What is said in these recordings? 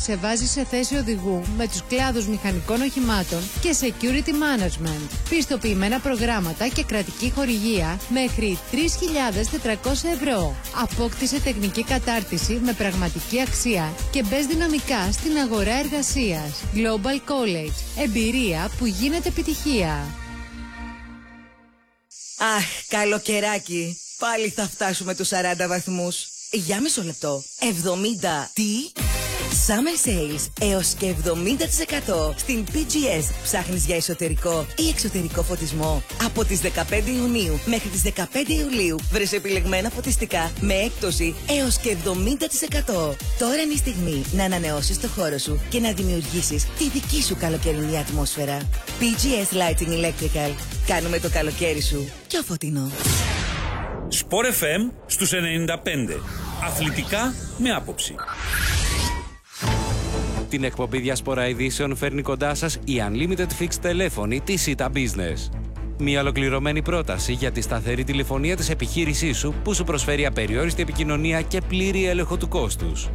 σε βάζει σε θέση οδηγού με τους κλάδους μηχανικών οχημάτων και security management. Πιστοποιημένα προγράμματα και κρατική χορηγία μέχρι 3.400 ευρώ. Απόκτησε τεχνική κατάρτιση με πραγματική αξία και μπες δυναμικά στην αγορά εργασίας. Global College. Εμπειρία που γίνεται επιτυχία. Αχ, καλοκαιράκι. Πάλι θα φτάσουμε τους 40 βαθμούς. Για μισό λεπτό. 70. Τι? Summer Sales έως και 70% στην PGS. Ψάχνεις για εσωτερικό ή εξωτερικό φωτισμό? Από τις 15 Ιουνίου μέχρι τις 15 Ιουλίου βρες επιλεγμένα φωτιστικά με έκπτωση έως και 70%. Τώρα είναι η στιγμή να ανανεώσεις το χώρο σου και να δημιουργήσεις τη δική σου καλοκαιρινή ατμόσφαιρα. PGS Lighting Electrical. Κάνουμε το καλοκαίρι σου πιο φωτεινό. Sport FM στους 95. Αθλητικά με άποψη. Την εκπομπή Διασπορά Ειδήσεων φέρνει κοντά σας η Unlimited Fixed τηλέφωνη της Ita Business. Μια ολοκληρωμένη πρόταση για τη σταθερή τηλεφωνία της επιχείρησής σου που σου προσφέρει απεριόριστη επικοινωνία και πλήρη έλεγχο του κόστους.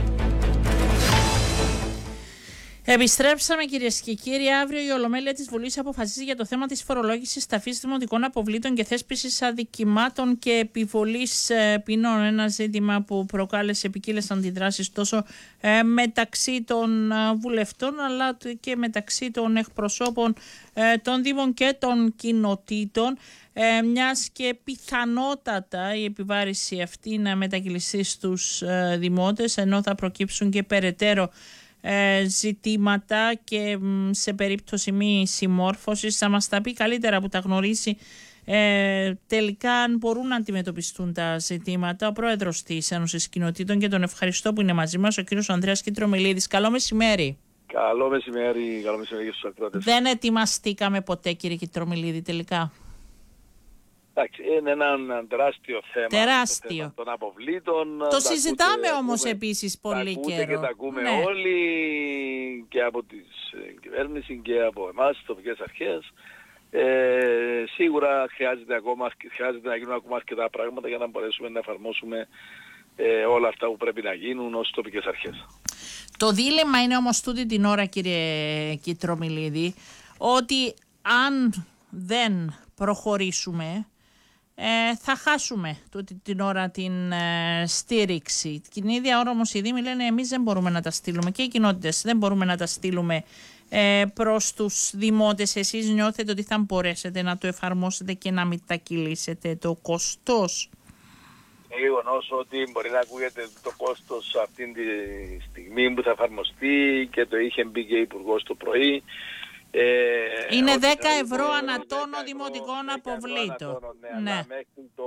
Επιστρέψαμε, κυρίες και κύριοι. Αύριο η Ολομέλεια της Βουλής αποφασίζει για το θέμα της φορολόγησης ταφής δημοτικών αποβλήτων και θέσπισης αδικημάτων και επιβολής ποινών. Ένα ζήτημα που προκάλεσε ποικίλες αντιδράσεις τόσο μεταξύ των βουλευτών αλλά και μεταξύ των εκπροσώπων των Δήμων και των κοινοτήτων. Μιας και πιθανότατα η επιβάρηση αυτή να μετακυλιστεί στους δημότες, ενώ θα προκύψουν και περαιτέρω ζητήματα και σε περίπτωση μη συμμόρφωσης. Θα μας τα πει καλύτερα που τα γνωρίζει τελικά αν μπορούν να αντιμετωπιστούν τα ζητήματα ο πρόεδρος της Ένωσης Κοινοτήτων, και τον ευχαριστώ που είναι μαζί μας, ο κύριος Ανδρέας Κιτρομηλίδης. Καλό μεσημέρι. Καλό μεσημέρι και στους ακροατές. Δεν ετοιμαστήκαμε ποτέ, κύριε Κιτρομηλίδη, τελικά? Εντάξει, είναι ένα τεράστιο θέμα. Τεράστιο. Το θέμα των αποβλήτων. Το συζητάμε όμως επίσης πολύ καιρό. Και τα ακούμε όλοι, και από τη κυβέρνηση και από εμάς, τις τοπικές αρχές. Σίγουρα χρειάζεται να γίνουν ακόμα αρκετά πράγματα για να μπορέσουμε να εφαρμόσουμε όλα αυτά που πρέπει να γίνουν ως τοπικές αρχές. Το δίλημμα είναι όμως τούτη την ώρα, κύριε Κιτρομηλίδη, ότι αν δεν προχωρήσουμε θα χάσουμε τούτη την ώρα την στήριξη. Την ίδια ώρα όμως οι Δήμοι λένε εμείς δεν μπορούμε να τα στείλουμε, και οι κοινότητες δεν μπορούμε να τα στείλουμε προς τους δημότες. Εσείς νιώθετε ότι θα μπορέσετε να το εφαρμόσετε και να μετακυλήσετε το κόστος? Είναι γεγονός ότι μπορεί να ακούγεται το κόστος αυτή τη στιγμή που θα εφαρμοστεί, και το είχε μπει και ο Υπουργός το πρωί. Είναι 10 ευρώ ανατόνο δημοτικών αποβλήτων. Ναι. Αλλά μέχρι το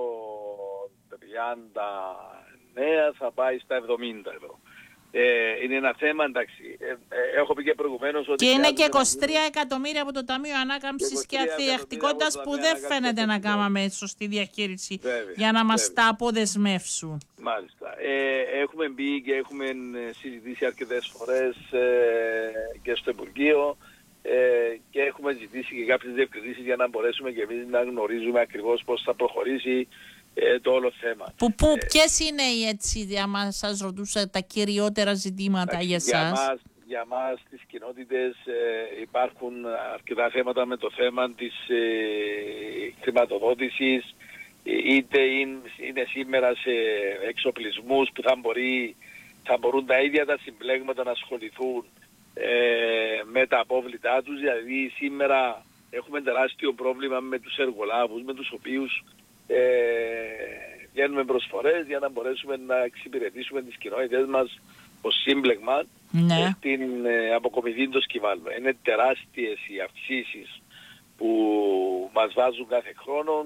39 θα πάει στα 70 ευρώ. Είναι ένα θέμα, εντάξει. Έχω πει και προηγουμένως ότι... Και είναι και 23 εκατομμύρια από το Ταμείο Ανάκαμψης και Αθιακτικότητας που δεν φαίνεται να κάναμε σωστή διαχείριση, βέβαια, για να μας τα αποδεσμεύσουν. Μάλιστα. Έχουμε μπει και έχουμε συζητήσει αρκετές φορές και στο Υπουργείο, και έχουμε ζητήσει και κάποιες διευκρινήσεις για να μπορέσουμε και εμείς να γνωρίζουμε ακριβώς πώς θα προχωρήσει το όλο θέμα. Ποιες είναι άμα σας ρωτούσα τα κυριότερα ζητήματα για εσάς? Για μας τις κοινότητες υπάρχουν αρκετά θέματα με το θέμα της χρηματοδότησης, είτε είναι σήμερα σε εξοπλισμούς που θα μπορούν τα ίδια τα συμπλέγματα να ασχοληθούν με τα απόβλητά τους. Δηλαδή σήμερα έχουμε τεράστιο πρόβλημα με τους εργολάβους, με τους οποίους βγαίνουμε προσφορές για να μπορέσουμε να εξυπηρετήσουμε τις κοινότητες μας ως σύμπλεγμα, ναι, στην αποκομιδή των σκυβάλων. Είναι τεράστιες οι αυξήσεις που μας βάζουν κάθε χρόνο,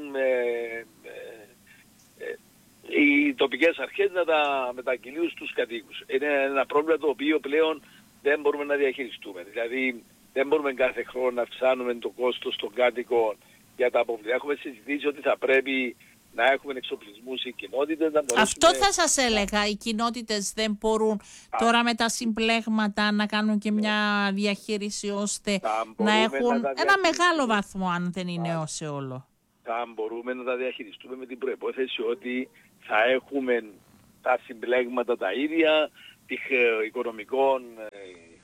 οι τοπικές αρχές να τα μετακυλούν στους κατοίκους. Είναι ένα πρόβλημα το οποίο πλέον δεν μπορούμε να διαχειριστούμε. Δηλαδή δεν μπορούμε κάθε χρόνο να αυξάνουμε το κόστος των κάτοικων για τα αποβλητά. Έχουμε συζητήσει ότι θα πρέπει να έχουμε εξοπλισμούς οι κοινότητες. Αυτό θα σας έλεγα. Οι κοινότητες δεν μπορούν τώρα με τα συμπλέγματα να κάνουν και μια διαχείριση ώστε να έχουν ένα μεγάλο βαθμό, αν δεν είναι ως όλο. Θα μπορούμε να τα διαχειριστούμε με την προϋπόθεση ότι θα έχουμε τα συμπλέγματα τα ίδια, των οικονομικών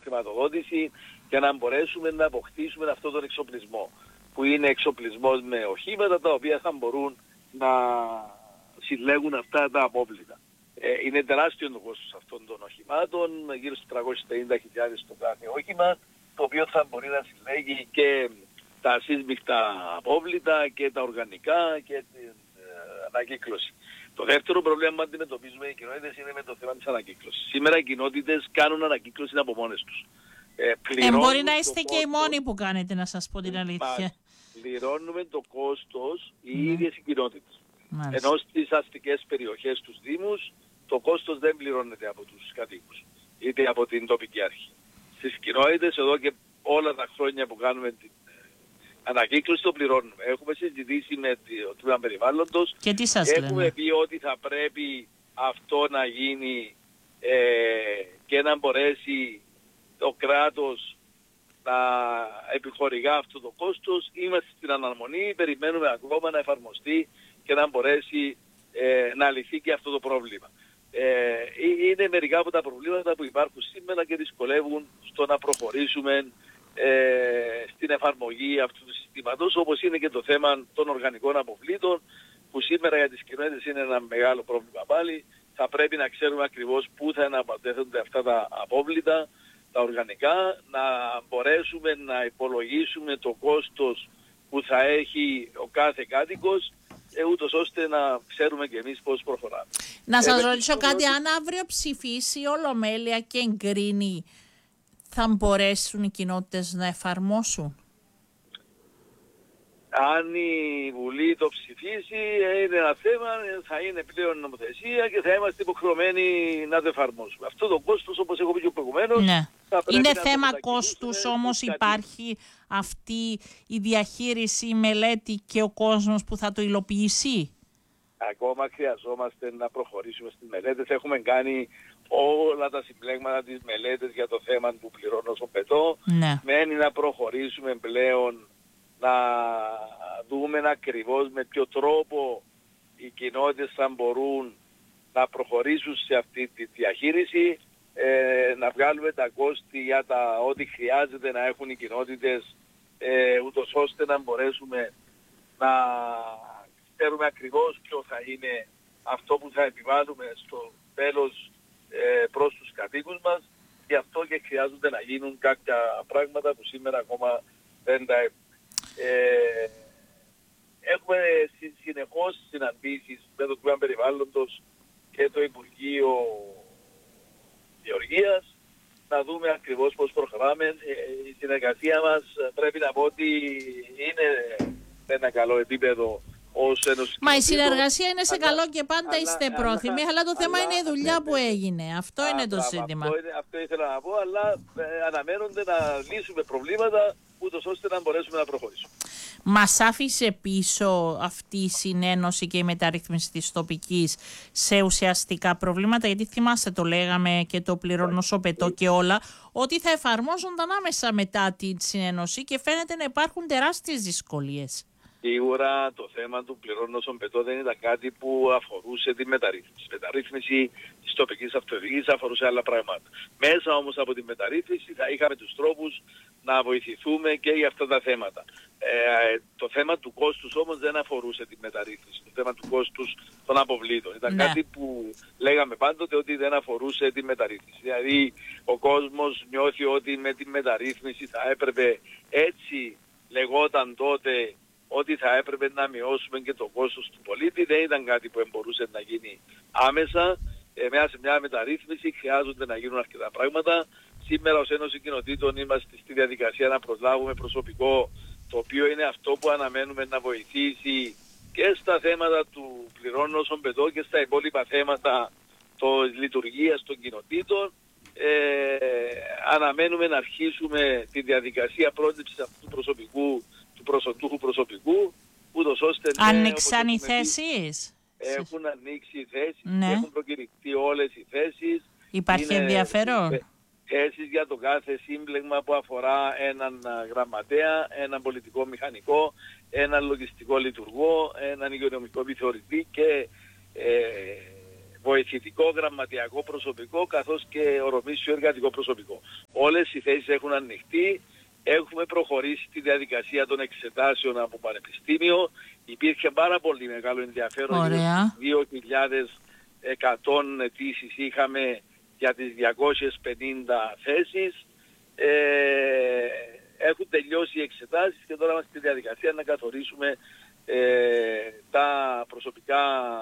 χρηματοδότηση για να μπορέσουμε να αποκτήσουμε αυτόν τον εξοπλισμό, που είναι εξοπλισμός με οχήματα τα οποία θα μπορούν να συλλέγουν αυτά τα απόβλητα. Είναι τεράστιο το κόστος αυτών των οχημάτων, γύρω στους 350.000 το κάθε όχημα, το οποίο θα μπορεί να συλλέγει και τα ασύσμικτα απόβλητα και τα οργανικά και την ανακύκλωση. Το δεύτερο πρόβλημα που αντιμετωπίζουμε οι κοινότητες είναι με το θέμα της ανακύκλωσης. Σήμερα οι κοινότητες κάνουν ανακύκλωση από μόνες τους. Μπορεί να είστε και οι μόνοι που κάνετε, να σας πω την αλήθεια. Πληρώνουμε το κόστος οι ίδιες οι κοινότητες. Μάλιστα. Ενώ στις αστικές περιοχές τους Δήμους το κόστος δεν πληρώνεται από τους κατοίκους, είτε από την τοπική αρχή. Στις κοινότητες εδώ και όλα τα χρόνια που κάνουμε την ανακύκλωση το πληρώνουμε. Έχουμε συζητήσει με το τμήμα περιβάλλοντος και τι σας έχουμε πει ότι θα πρέπει αυτό να γίνει και να μπορέσει το κράτος να επιχορηγά αυτό το κόστος. Είμαστε στην αναμονή, περιμένουμε ακόμα να εφαρμοστεί και να μπορέσει να λυθεί και αυτό το πρόβλημα. Είναι μερικά από τα προβλήματα που υπάρχουν σήμερα και δυσκολεύουν στο να προχωρήσουμε στην εφαρμογή αυτού του συστήματος, όπως είναι και το θέμα των οργανικών αποβλήτων, που σήμερα για τις κοινότητες είναι ένα μεγάλο πρόβλημα πάλι. Θα πρέπει να ξέρουμε ακριβώς πού θα αναπατέθονται αυτά τα απόβλητα, τα οργανικά, να μπορέσουμε να υπολογίσουμε το κόστος που θα έχει ο κάθε κάτοικος, ούτως ώστε να ξέρουμε και εμείς πώς προχωράμε. Να σας ρωτήσω κάτι, αν αύριο ψηφίσει η Ολομέλεια και εγκρίνει, θα μπορέσουν οι κοινότητες να εφαρμόσουν? Αν η Βουλή το ψηφίσει, είναι ένα θέμα, θα είναι πλέον νομοθεσία και θα είμαστε υποχρεωμένοι να το εφαρμόσουμε. Αυτό το κόστος, όπως έχω πει και προηγουμένως, ναι. Είναι θέμα κόστους, όμως υπάρχει αυτή η διαχείριση, η μελέτη και ο κόσμος που θα το υλοποιήσει. Ακόμα χρειαζόμαστε να προχωρήσουμε στις μελέτες. Έχουμε κάνει όλα τα συμπλέγματα της μελέτες για το θέμα του πληρώνω όσο πετώ. Ναι. Μένει να προχωρήσουμε πλέον να δούμε ακριβώς με ποιο τρόπο οι κοινότητες θα μπορούν να προχωρήσουν σε αυτή τη διαχείριση, να βγάλουμε τα κόστη για ό,τι χρειάζεται να έχουν οι κοινότητες, ούτως ώστε να μπορέσουμε να ξέρουμε ακριβώς ποιο θα είναι αυτό που θα επιβάλλουμε στο τέλος προς τους κατοίκους μας. Γι' αυτό και χρειάζονται να γίνουν κάποια πράγματα που σήμερα ακόμα δεν τα έχουμε. Έχουμε συνεχώς συναντήσεις με το Τμήμα Περιβάλλοντος και το Υπουργείο Γεωργίας να δούμε ακριβώς πώς προχωράμε. Η συνεργασία μας πρέπει να πω ότι είναι σε ένα καλό επίπεδο ως Ένωση. Μα η συνεργασία είναι σε καλό και πάντα είστε πρόθυμοι, αλλά το θέμα είναι η δουλειά που έγινε. Αυτό είναι το ζήτημα. Αυτό ήθελα να πω, αλλά αναμένονται να λύσουμε προβλήματα ούτως ώστε να μπορέσουμε να προχωρήσουμε. Μας άφησε πίσω αυτή η συνένωση και η μεταρρύθμιση της τοπικής σε ουσιαστικά προβλήματα, γιατί θυμάστε το λέγαμε και το πληρώνω όσο πετώ και όλα, ότι θα εφαρμόζονταν άμεσα μετά την συνένωση και φαίνεται να υπάρχουν τεράστιες δυσκολίες. Σίγουρα το θέμα του πληρώνω όσο πετώ δεν ήταν κάτι που αφορούσε τη μεταρρύθμιση. Η μεταρρύθμιση της τοπικής αυτοδιοίκησης αφορούσε άλλα πράγματα. Μέσα όμως από τη μεταρρύθμιση θα είχαμε τους τρόπους να βοηθηθούμε και για αυτά τα θέματα. Το θέμα του κόστους όμως δεν αφορούσε τη μεταρρύθμιση. Το θέμα του κόστους των αποβλήτων. Ήταν κάτι που λέγαμε πάντοτε ότι δεν αφορούσε τη μεταρρύθμιση. Δηλαδή ο κόσμος νιώθει ότι με τη μεταρρύθμιση θα έπρεπε, έτσι λεγόταν τότε, ότι θα έπρεπε να μειώσουμε και το κόστος του πολίτη. Δεν ήταν κάτι που μπορούσε να γίνει άμεσα. Μέσα σε μια μεταρρύθμιση χρειάζονται να γίνουν αρκετά πράγματα. Σήμερα ως Ένωση Κοινοτήτων είμαστε στη διαδικασία να προσλάβουμε προσωπικό, το οποίο είναι αυτό που αναμένουμε να βοηθήσει και στα θέματα του πληρώνω όσον πετώ και στα υπόλοιπα θέματα της λειτουργίας των κοινοτήτων. Αναμένουμε να αρχίσουμε τη διαδικασία πρόληψης αυτού του προσωπικού, του προσωτούχου προσωπικού, ούτως ώστε... Άνοιξαν οι θέσεις. Έχουν ανοίξει οι θέσεις, ναι. Έχουν προκηρυχθεί όλες οι θέσεις. Υπάρχει ενδιαφέρον. Θέσεις για το κάθε σύμπλεγμα που αφορά έναν γραμματέα, έναν πολιτικό μηχανικό, έναν λογιστικό λειτουργό, έναν υγειονομικό επιθεωρητή και βοηθητικό γραμματιακό προσωπικό καθώς και ορομήσιο εργατικό προσωπικό. Όλες οι θέσεις έχουν ανοιχτεί. Έχουμε προχωρήσει τη διαδικασία των εξετάσεων από πανεπιστήμιο. Υπήρχε πάρα πολύ μεγάλο ενδιαφέρον. Ωραία. 2.100 αιτήσεις είχαμε για τις 250 θέσεις. Έχουν τελειώσει οι εξετάσεις και τώρα είμαστε στη διαδικασία να καθορίσουμε τα προσωπικά.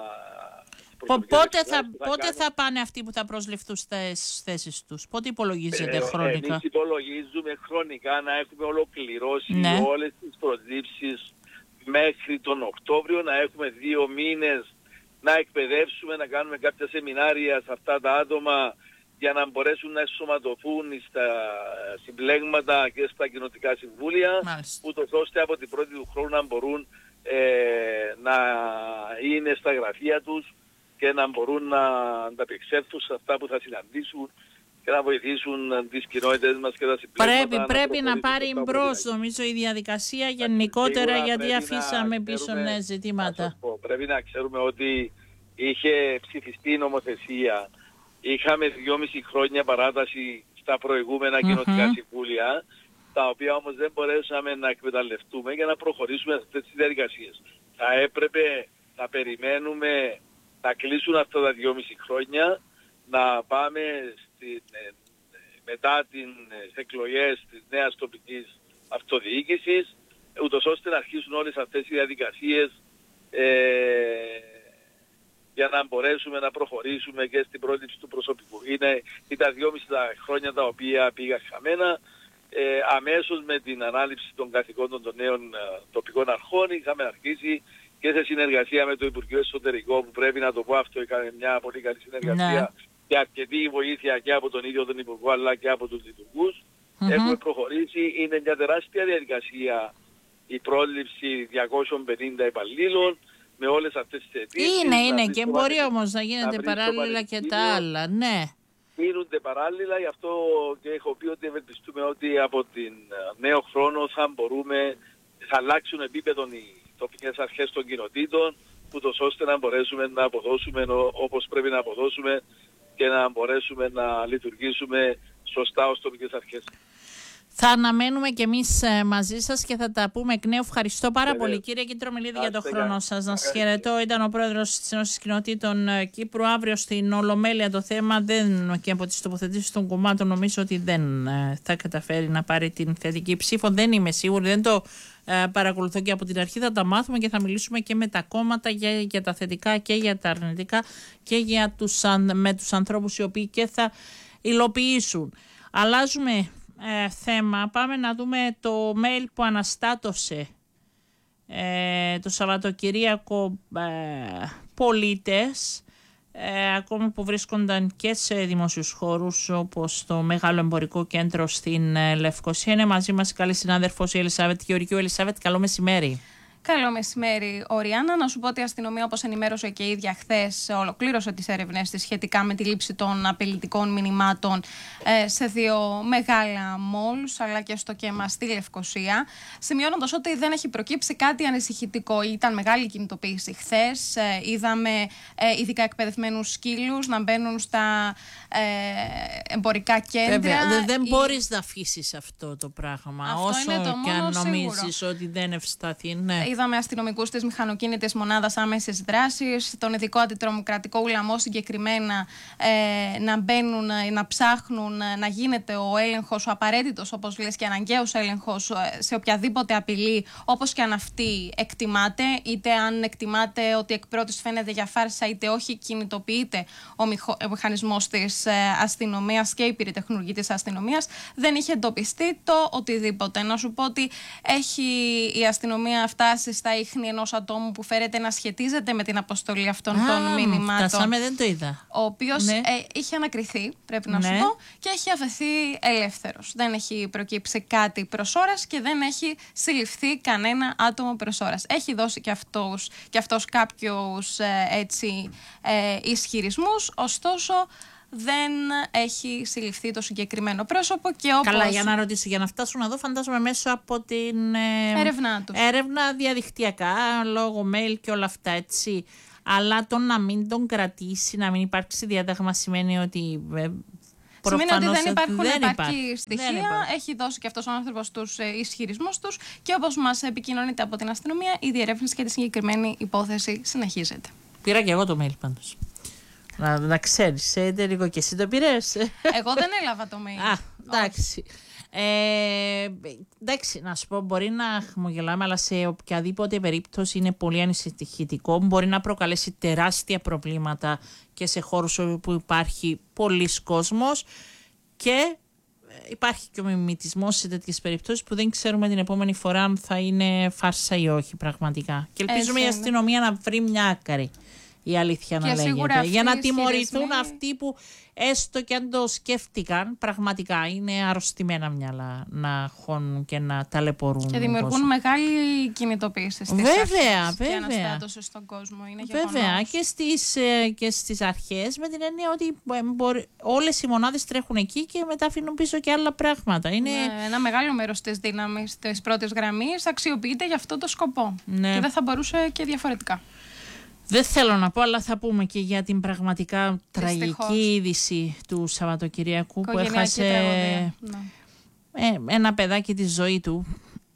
Πότε θα πάνε αυτοί που θα προσληφθούν στις θέσεις τους? Πότε υπολογίζετε χρονικά? Εμείς υπολογίζουμε χρονικά να έχουμε ολοκληρώσει όλες τις προσλήψεις μέχρι τον Οκτώβριο, να έχουμε 2 μήνες να εκπαιδεύσουμε, να κάνουμε κάποια σεμινάρια σε αυτά τα άτομα για να μπορέσουν να ενσωματωθούν στα συμπλέγματα και στα κοινοτικά συμβούλια, ούτως ώστε από την πρώτη του χρόνου να μπορούν να είναι στα γραφεία τους και να μπορούν να ανταπεξέλθουν σε αυτά που θα συναντήσουν και να βοηθήσουν τις κοινότητες μας και τα συμπλέγματα. Πρέπει να πάρει μπρος, νομίζω, η διαδικασία γενικότερα, γιατί αφήσαμε πίσω νέα ζητήματα. Πρέπει να ξέρουμε ότι είχε ψηφιστεί η νομοθεσία. Είχαμε 2,5 χρόνια παράταση στα προηγούμενα κοινοτικά συμβούλια, τα οποία όμως δεν μπορέσαμε να εκμεταλλευτούμε για να προχωρήσουμε σε αυτές τις διαδικασίες. Θα έπρεπε να περιμένουμε να κλείσουν αυτά τα 2,5 χρόνια, να πάμε μετά τις εκλογές της νέας τοπικής αυτοδιοίκησης, ούτως ώστε να αρχίσουν όλες αυτές οι διαδικασίες για να μπορέσουμε να προχωρήσουμε και στην πρόληψη του προσωπικού. Είναι τα 2,5 χρόνια τα οποία πήγαν χαμένα. Αμέσως με την ανάληψη των καθηκόντων των νέων τοπικών αρχών είχαμε αρχίσει και σε συνεργασία με το Υπουργείο Εσωτερικών, που πρέπει να το πω αυτό, είχαμε μια πολύ καλή συνεργασία και αρκετή βοήθεια και από τον ίδιο τον Υπουργό αλλά και από τους λειτουργούς. Έχουμε προχωρήσει. Είναι μια τεράστια διαδικασία η πρόληψη 250 υπαλλήλων με όλες αυτές τις αιτήσεις. Είναι και μπορεί όμως να γίνεται παράλληλα και τα άλλα, ναι. Μείνονται παράλληλα, γι' αυτό και έχω πει ότι ευελπιστούμε ότι από την νέο χρόνο θα αλλάξουν επίπεδο οι τοπικές αρχές των κοινοτήτων, ούτως ώστε να μπορέσουμε να αποδώσουμε όπως πρέπει να αποδώσουμε και να μπορέσουμε να λειτουργήσουμε σωστά ως τοπικές αρχές. Θα αναμένουμε και εμείς μαζί σας και θα τα πούμε εκ νέου. Ευχαριστώ πάρα πολύ, κύριε Κιτρομηλίδη, για τον χρόνο σας. Να σας χαιρετώ. Ήταν ο πρόεδρος της Ένωσης Κοινοτήτων Κύπρου. Αύριο στην Ολομέλεια το θέμα και από τις τοποθετήσεις των κομμάτων νομίζω ότι δεν θα καταφέρει να πάρει την θετική ψήφο. Δεν είμαι σίγουρη, δεν το παρακολουθώ και από την αρχή. Θα τα μάθουμε και θα μιλήσουμε και με τα κόμματα για τα θετικά και για τα αρνητικά και με τους ανθρώπους οι οποίοι και θα υλοποιήσουν. Αλλάζουμε θέμα. Πάμε να δούμε το mail που αναστάτωσε το Σαββατοκυριακό πολίτες, ακόμη που βρίσκονταν και σε δημόσιους χώρους όπως το Μεγάλο Εμπορικό Κέντρο στην Λευκοσία. Είναι μαζί μας η καλή συνάδελφος η Ελισάβετ Γεωργίου. Ελισάβετ, καλό μεσημέρι. Καλό μεσημέρι, Οριάννα. Να σου πω ότι η αστυνομία, όπως ενημέρωσε και η ίδια χθες, ολοκλήρωσε τις έρευνες της σχετικά με τη λήψη των απειλητικών μηνυμάτων σε 2 μεγάλα μόλς, αλλά και στο ΚΕΜΑ στη Λευκοσία. Σημειώνοντας ότι δεν έχει προκύψει κάτι ανησυχητικό. Ήταν μεγάλη κινητοποίηση χθες. Είδαμε ειδικά εκπαιδευμένους σκύλους να μπαίνουν στα εμπορικά κέντρα. Βέβαια, δεν μπορείς να αφήσεις αυτό το πράγμα. Αυτό όσο είναι το και αν μόνο νομίζεις ότι δεν ευσταθεί. Ναι. Είδαμε αστυνομικούς της μηχανοκίνητης μονάδας άμεσης δράσης, τον ειδικό αντιτρομοκρατικό ουλαμό συγκεκριμένα να μπαίνουν, να ψάχνουν, να γίνεται ο έλεγχος, ο απαραίτητος, όπως λες, και αναγκαίος έλεγχος σε οποιαδήποτε απειλή, όπως και αν αυτή εκτιμάται, είτε αν εκτιμάται ότι εκ πρώτης φαίνεται για φάρσα, είτε όχι, κινητοποιείται ο μηχανισμός της αστυνομίας και η πυροτεχνουργή της αστυνομίας. Δεν είχε εντοπιστεί το οτιδήποτε. Να σου πω ότι έχει η αστυνομία φτάσει στα ίχνη ενός ατόμου που φέρεται να σχετίζεται με την αποστολή αυτών των μηνυμάτων. Φτάσαμε, δεν το είδα. Ο οποίος είχε ανακριθεί, πρέπει να σου πω, και έχει αφαιθεί ελεύθερος. Δεν έχει προκύψει κάτι προς ώρας και δεν έχει συλληφθεί κανένα άτομο προς ώρας. Έχει δώσει και αυτός κάποιους ισχυρισμούς, ωστόσο δεν έχει συλληφθεί το συγκεκριμένο πρόσωπο και όπως... Καλά, για να ρωτήσω, για να φτάσουν εδώ φαντάζομαι μέσω από την έρευνά τους. Έρευνα διαδικτυακά, λόγω mail και όλα αυτά, έτσι. Αλλά το να μην τον κρατήσει, να μην υπάρξει διάταγμα σημαίνει ότι. Σημαίνει ότι δεν υπάρχουν επαρκή Δεν στοιχεία. υπάρχει. Έχει δώσει και αυτός ο άνθρωπος τους ισχυρισμούς τους και όπως μας επικοινωνείται από την αστυνομία, η διερεύνηση για τη συγκεκριμένη υπόθεση συνεχίζεται. Πήρα και εγώ το mail πάντως. Να ξέρεις, λίγο και εσύ το πήρες. Εγώ δεν έλαβα το mail. Α, εντάξει. Εντάξει, να σου πω, μπορεί να χαμογελάμε, αλλά σε οποιαδήποτε περίπτωση είναι πολύ ανησυχητικό. Μπορεί να προκαλέσει τεράστια προβλήματα και σε χώρους όπου υπάρχει πολλής κόσμος και υπάρχει και ο μιμητισμός σε τέτοιες περιπτώσεις που δεν ξέρουμε την επόμενη φορά αν θα είναι φάρσα ή όχι πραγματικά. Και ελπίζουμε η αστυνομία να βρει μια άκαρη. Η αλήθεια να λέγεται. Για να τιμωρηθούν αυτοί που έστω και αν το σκέφτηκαν, πραγματικά είναι αρρωστημένα μυαλά να χώνουν και να ταλαιπωρούν. Και δημιουργούν μεγάλη κινητοποίηση στις αρχές και αναστάτωση στον κόσμο. Είναι βέβαια. Και στις αρχές, με την έννοια ότι όλες οι μονάδες τρέχουν εκεί και μετά αφήνουν πίσω και άλλα πράγματα. Είναι... ένα μεγάλο μέρος της δύναμης της πρώτης γραμμής αξιοποιείται για αυτό το σκοπό. Ναι. Και δεν θα μπορούσε και διαφορετικά. Δεν θέλω να πω, αλλά θα πούμε και για την πραγματικά τραγική είδηση του Σαββατοκυριακού που έχασε ένα παιδάκι τη ζωή του.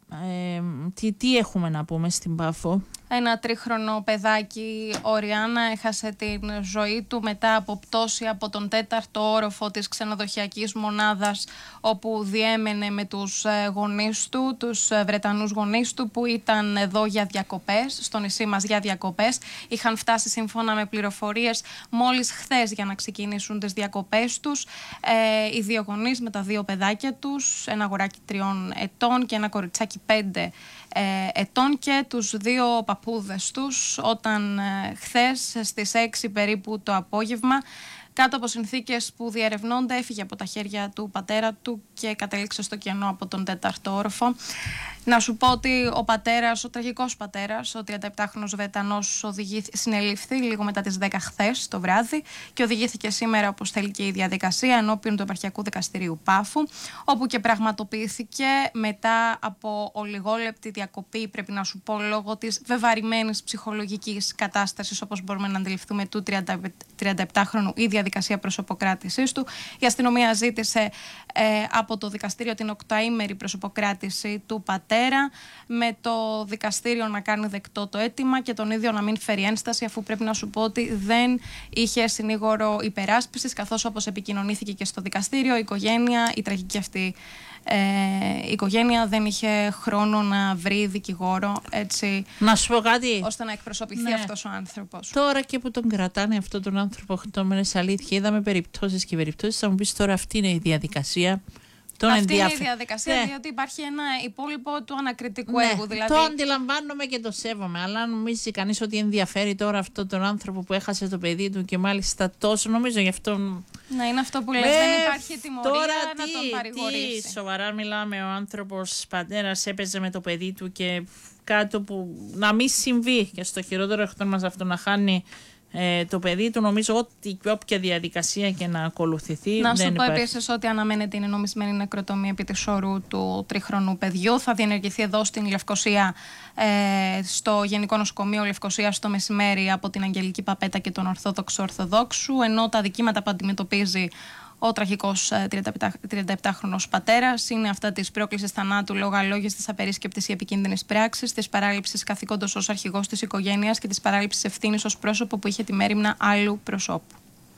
Τι έχουμε να πούμε στην Πάφο? Ένα 3χρονο παιδάκι, ο Ριάννα, έχασε την ζωή του μετά από πτώση από τον 4ο όροφο της ξενοδοχειακής μονάδας όπου διέμενε με τους γονείς του, τους Βρετανούς γονείς του που ήταν εδώ για διακοπές, στο νησί μας για διακοπές. Είχαν φτάσει σύμφωνα με πληροφορίες μόλις χθες για να ξεκινήσουν τις διακοπές τους. Οι δύο γονείς με τα δύο παιδάκια τους, ένα αγοράκι 3 ετών και ένα κοριτσάκι 5 ετών και τους δύο παππούδες τους όταν χθες στις 6 περίπου το απόγευμα κάτω από συνθήκες που διερευνώνται έφυγε από τα χέρια του πατέρα του και κατέληξε στο κενό από τον 4ο όροφο. Να σου πω ότι ο πατέρας, ο τραγικός πατέρας, ο 37χρονος Βρετανός συνελήφθη λίγο μετά τις 10 χθες το βράδυ και οδηγήθηκε σήμερα, όπως θέλει και η διαδικασία, ενώπιον του Επαρχιακού Δικαστηρίου Πάφου, όπου και πραγματοποιήθηκε μετά από ολιγόλεπτη διακοπή, πρέπει να σου πω, λόγω της βεβαρημένης ψυχολογικής κατάστασης, όπως μπορούμε να αντιληφθούμε, του 37χρονου η διαδικασία προσωποκράτησής του. Η αστυνομία ζήτησε από το δικαστήριο την 8ήμερη προσωποκράτηση του πατέρα, με το δικαστήριο να κάνει δεκτό το αίτημα και τον ίδιο να μην φέρει ένσταση, αφού πρέπει να σου πω ότι δεν είχε συνήγορο υπεράσπισης, καθώς όπως επικοινωνήθηκε και στο δικαστήριο, η οικογένεια, η τραγική αυτή η οικογένεια δεν είχε χρόνο να βρει δικηγόρο, έτσι, να σου πω κάτι, ώστε να εκπροσωπηθεί αυτός ο άνθρωπος. Τώρα και που τον κρατάνε αυτόν τον άνθρωπο 8 μήνες, αλήθεια, είδαμε περιπτώσεις και περιπτώσεις. Θα μου πεις τώρα αυτή είναι η διαδικασία. Αυτή είναι η διαδικασία, διότι υπάρχει ένα υπόλοιπο του ανακριτικού έργου. Δηλαδή... Το αντιλαμβάνομαι και το σέβομαι, αλλά αν νομίζει κανείς ότι ενδιαφέρει τώρα αυτόν τον άνθρωπο που έχασε το παιδί του και μάλιστα τόσο, νομίζω γι' αυτό. Να είναι αυτό που λες, δεν υπάρχει τιμωρία τώρα να τον παρηγορήσει. Τι σοβαρά μιλάμε, ο άνθρωπος πατέρας έπαιζε με το παιδί του και κάτι που να μην συμβεί και στο χειρότερο εχθρό μας αυτό να χάνει το παιδί του. Νομίζω ότι όποια διαδικασία και να ακολουθηθεί. Να σου πω επίσης ότι αναμένεται η νομισμένη νεκροτομία επί της ορού του 3χρονου παιδιού. Θα διενεργηθεί εδώ στην Λευκοσία, στο Γενικό Νοσοκομείο Λευκοσίας το μεσημέρι από την Αγγελική Παπέτα και τον Ορθόδοξο Ορθοδόξου, ενώ τα δικήματα που αντιμετωπίζει ο τραγικός 37χρονος πατέρας είναι αυτά της πρόκλησης θανάτου λόγω αλόγης, της απερίσκεπτης ή επικίνδυνης πράξης, της παράληψης καθήκοντος ως αρχηγός της οικογένειας και της παράληψης ευθύνης ως πρόσωπο που είχε τη μέριμνα άλλου προσώπου.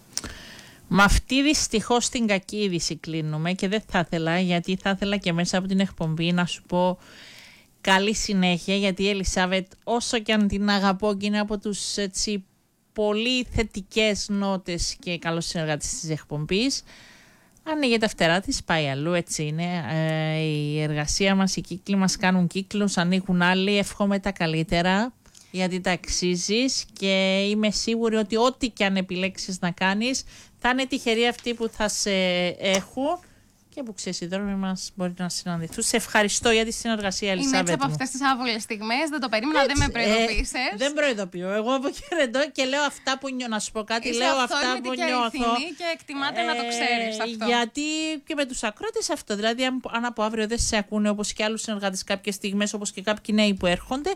Με αυτή δυστυχώς την κακή είδηση κλείνουμε και δεν θα ήθελα, γιατί θα ήθελα και μέσα από την εκπομπή να σου πω καλή συνέχεια, γιατί η Ελισάβετ, όσο και αν την αγαπώ και είναι από τους έτσι πολύ θετικές νότες και καλός συνεργάτης της εκπομπής, ανοίγει τα φτερά της, πάει αλλού, έτσι είναι. Η εργασία μας, οι κύκλοι μας κάνουν κύκλους, ανοίγουν άλλοι, εύχομαι τα καλύτερα γιατί τα αξίζεις και είμαι σίγουρη ότι ό,τι και αν επιλέξεις να κάνεις θα είναι τυχεροί αυτοί που θα σε έχουν και που ξέρεις οι δρόμοι μας μπορεί να συναντηθούν. Σε ευχαριστώ για τη συνεργασία, Ελισάβετ. Είναι έτσι από αυτές τις άβολες στιγμές, δεν το περίμενα, δεν με προειδοποίησες. Δεν προειδοποιώ. Εγώ αποχαιρετώ και λέω αυτά που νιώθω. Να σου πω κάτι, λέω αυτά που νιώθω. Και εκτιμάται να το ξέρεις αυτό. Γιατί και με τους ακρότες αυτό. Δηλαδή, αν από αύριο δεν σε ακούνε όπως και άλλους συνεργάτες κάποιες στιγμές, όπως και κάποιοι νέοι που έρχονται,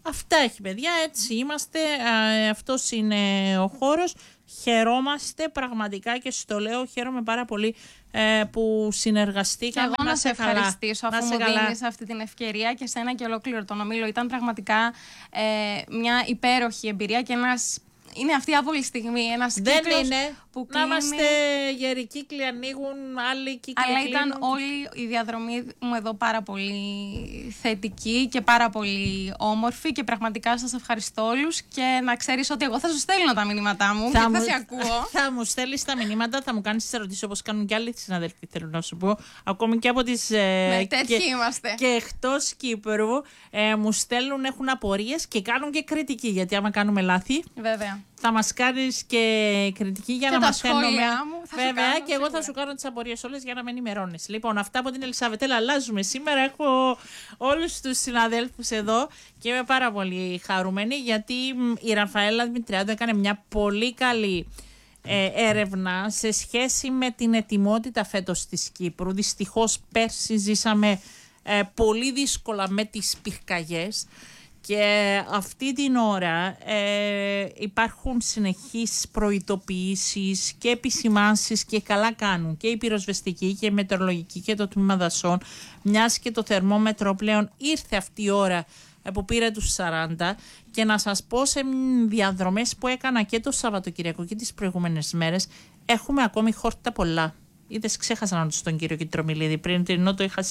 Αυτά έχει, παιδιά, έτσι είμαστε, αυτός είναι ο χώρος. Χαιρόμαστε πραγματικά και στο λέω, χαίρομαι πάρα πολύ που συνεργαστήκαμε. Εγώ να σε ευχαριστήσω αφού μου δίνεις αυτή την ευκαιρία και σένα και ολόκληρο τον ομίλο. Ήταν πραγματικά μια υπέροχη εμπειρία και είναι αυτή η άβολη στιγμή, ένας κύκλος που κλείνει. Να είμαστε γεροί κύκλοι, ανοίγουν, άλλοι κύκλοι αλλά κλείνουν. ήταν όλη η διαδρομή μου εδώ πάρα πολύ θετική και πάρα πολύ όμορφη και πραγματικά σας ευχαριστώ όλους και να ξέρεις ότι εγώ θα σου στέλνω τα μηνύματά μου και θα σε ακούω. Θα μου στέλνεις τα μηνύματα, θα μου κάνεις τις ερωτήσεις όπως κάνουν και άλλοι συναδέλφοι, θέλω να σου πω. Ακόμη και από τις... τέτοιοι είμαστε. Και εκτός Κύπρου μου στέλνουν, έχουν απορίες και κάνουν και κριτική, γιατί άμα κάνουμε λάθη... Βέβαια. Θα μας κάνεις και κριτική για και να μαθαίνουμε. Βέβαια, και εγώ θα σου κάνω τις απορίες όλες για να με ενημερώνεις. Λοιπόν, αυτά από την Ελισαβετέλα αλλάζουμε. Σήμερα έχω όλους τους συναδέλφους εδώ και είμαι πάρα πολύ χαρούμενη γιατί η Ραφαέλα Δημητριάδου έκανε μια πολύ καλή έρευνα σε σχέση με την ετοιμότητα φέτος της Κύπρου. Δυστυχώς πέρσι ζήσαμε πολύ δύσκολα με τις πυρκαγιές. Και αυτή την ώρα υπάρχουν συνεχείς προειδοποιήσεις και επισημάνσεις και καλά κάνουν και η πυροσβεστική και η μετεωρολογική και το τμήμα δασών, μιας και το θερμόμετρο πλέον ήρθε αυτή η ώρα που πήρε τους 40 και να σας πω σε διαδρομές που έκανα και το Σαββατοκυριακό και τις προηγούμενες μέρες έχουμε ακόμη χόρτα πολλά. Είδες, ξέχασα να ρωτήσω τον κύριο Κιτρομιλίδη πριν, ενώ το είχα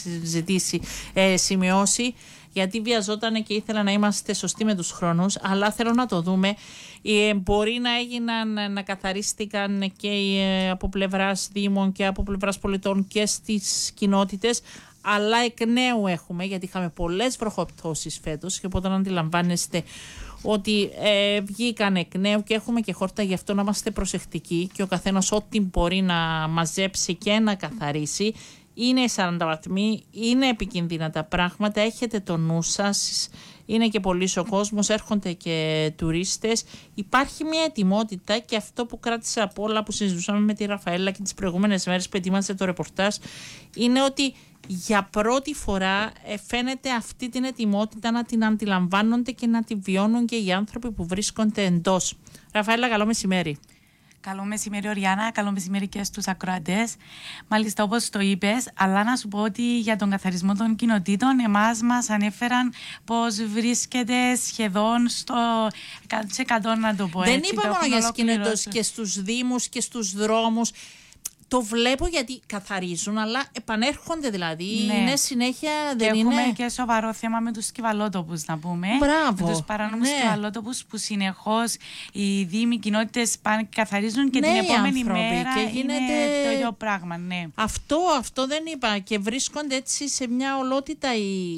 σημειώσει, γιατί βιαζόταν και ήθελα να είμαστε σωστοί με τους χρόνους, αλλά θέλω να το δούμε. Μπορεί να έγιναν, να καθαρίστηκαν και από πλευράς Δήμων και από πλευράς πολιτών και στις κοινότητες, αλλά εκ νέου έχουμε, γιατί είχαμε πολλές βροχοπτώσεις φέτος και οπότε αντιλαμβάνεστε ότι βγήκαν εκ νέου και έχουμε και χόρτα, γι' αυτό να είμαστε προσεκτικοί και ο καθένας ό,τι μπορεί να μαζέψει και να καθαρίσει. Είναι 40 βαθμοί, είναι επικίνδυνα τα πράγματα, έχετε το νου σας, είναι και πολύς ο κόσμος, έρχονται και τουρίστες. Υπάρχει μια ετοιμότητα και αυτό που κράτησα από όλα που συζητούσαμε με τη Ραφαέλα και τις προηγούμενες μέρες που ετοίμασε το ρεπορτάζ είναι ότι για πρώτη φορά φαίνεται αυτή την ετοιμότητα να την αντιλαμβάνονται και να τη βιώνουν και οι άνθρωποι που βρίσκονται εντός. Ραφαέλα, καλό μεσημέρι. Καλό μεσημέρι, Οριάννα. Καλό μεσημέρι και στους ακροατές. Μάλιστα, όπως το είπες, αλλά να σου πω ότι για τον καθαρισμό των κοινοτήτων, εμάς μας ανέφεραν πως βρίσκεται σχεδόν στο 100%, να το πω έτσι. Δεν είπα μόνο για σκηνοτός και στους δήμους και στους δρόμους. Το βλέπω γιατί καθαρίζουν, αλλά επανέρχονται δηλαδή. Ναι. Είναι συνέχεια, δεν και είναι. Έχουμε και σοβαρό θέμα με τους σκυβαλότοπους, να πούμε. Μπράβο. Με τους παράνομους σκυβαλότοπους που συνεχώς οι δήμοι, οι κοινότητες πάνε και καθαρίζουν και την επόμενη μέρα και γίνεται το ίδιο πράγμα. Ναι. Αυτό δεν είπα. Και βρίσκονται έτσι σε μια ολότητα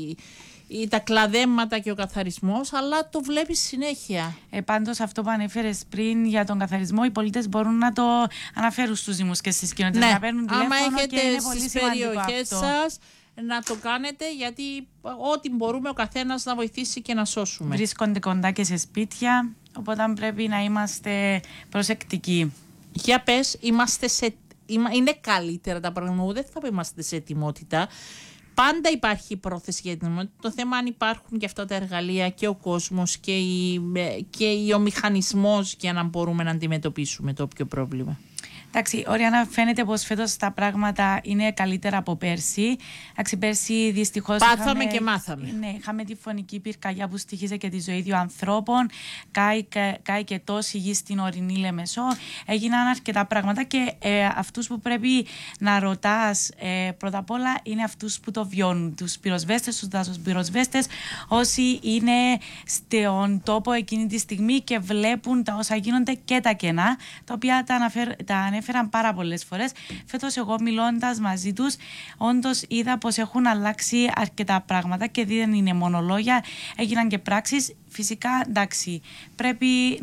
τα κλαδέματα και ο καθαρισμός, αλλά το βλέπεις συνέχεια. Πάντως αυτό που ανέφερες πριν για τον καθαρισμό, οι πολίτες μπορούν να το αναφέρουν στους δήμους και στις κοινότητες. Ναι. Να παίρνουν τηλέφωνο άμα έχετε και είναι πολύ στις σημαντικό περιοχές αυτό. σας να το κάνετε, γιατί ό,τι μπορούμε ο καθένας να βοηθήσει και να σώσουμε. Βρίσκονται κοντά και σε σπίτια, οπότε πρέπει να είμαστε προσεκτικοί. Για πες, είναι καλύτερα τα πράγματα, δεν θα πω είμαστε σε ετοιμότητα. Πάντα υπάρχει πρόθεση για την ετοιμότητα. Το θέμα αν υπάρχουν και αυτά τα εργαλεία και ο κόσμος και ο μηχανισμός για να μπορούμε να αντιμετωπίσουμε το όποιο πρόβλημα. Εντάξει, Οριάννα, φαίνεται πως φέτος τα πράγματα είναι καλύτερα από πέρσι. Εντάξει, πέρσι δυστυχώς πάθαμε και μάθαμε. Ναι, είχαμε τη φωνική πυρκαγιά που στοιχίζει και τη ζωή δύο ανθρώπων. Κάει και τόση γη στην ορεινή Λεμεσό. Έγιναν αρκετά πράγματα και αυτούς που πρέπει να ρωτάς πρώτα απ' όλα είναι αυτούς που το βιώνουν. Τους πυροσβέστες, τους δασοπυροσβέστες, όσοι είναι στον τόπο εκείνη τη στιγμή και βλέπουν τα όσα γίνονται και τα κενά, τα οποία τα ανέφεραν πάρα πολλές φορές. Φέτος εγώ μιλώντας μαζί τους, όντως είδα πως έχουν αλλάξει αρκετά πράγματα και δεν είναι μόνο λόγια, έγιναν και πράξεις. Φυσικά, εντάξει, πρέπει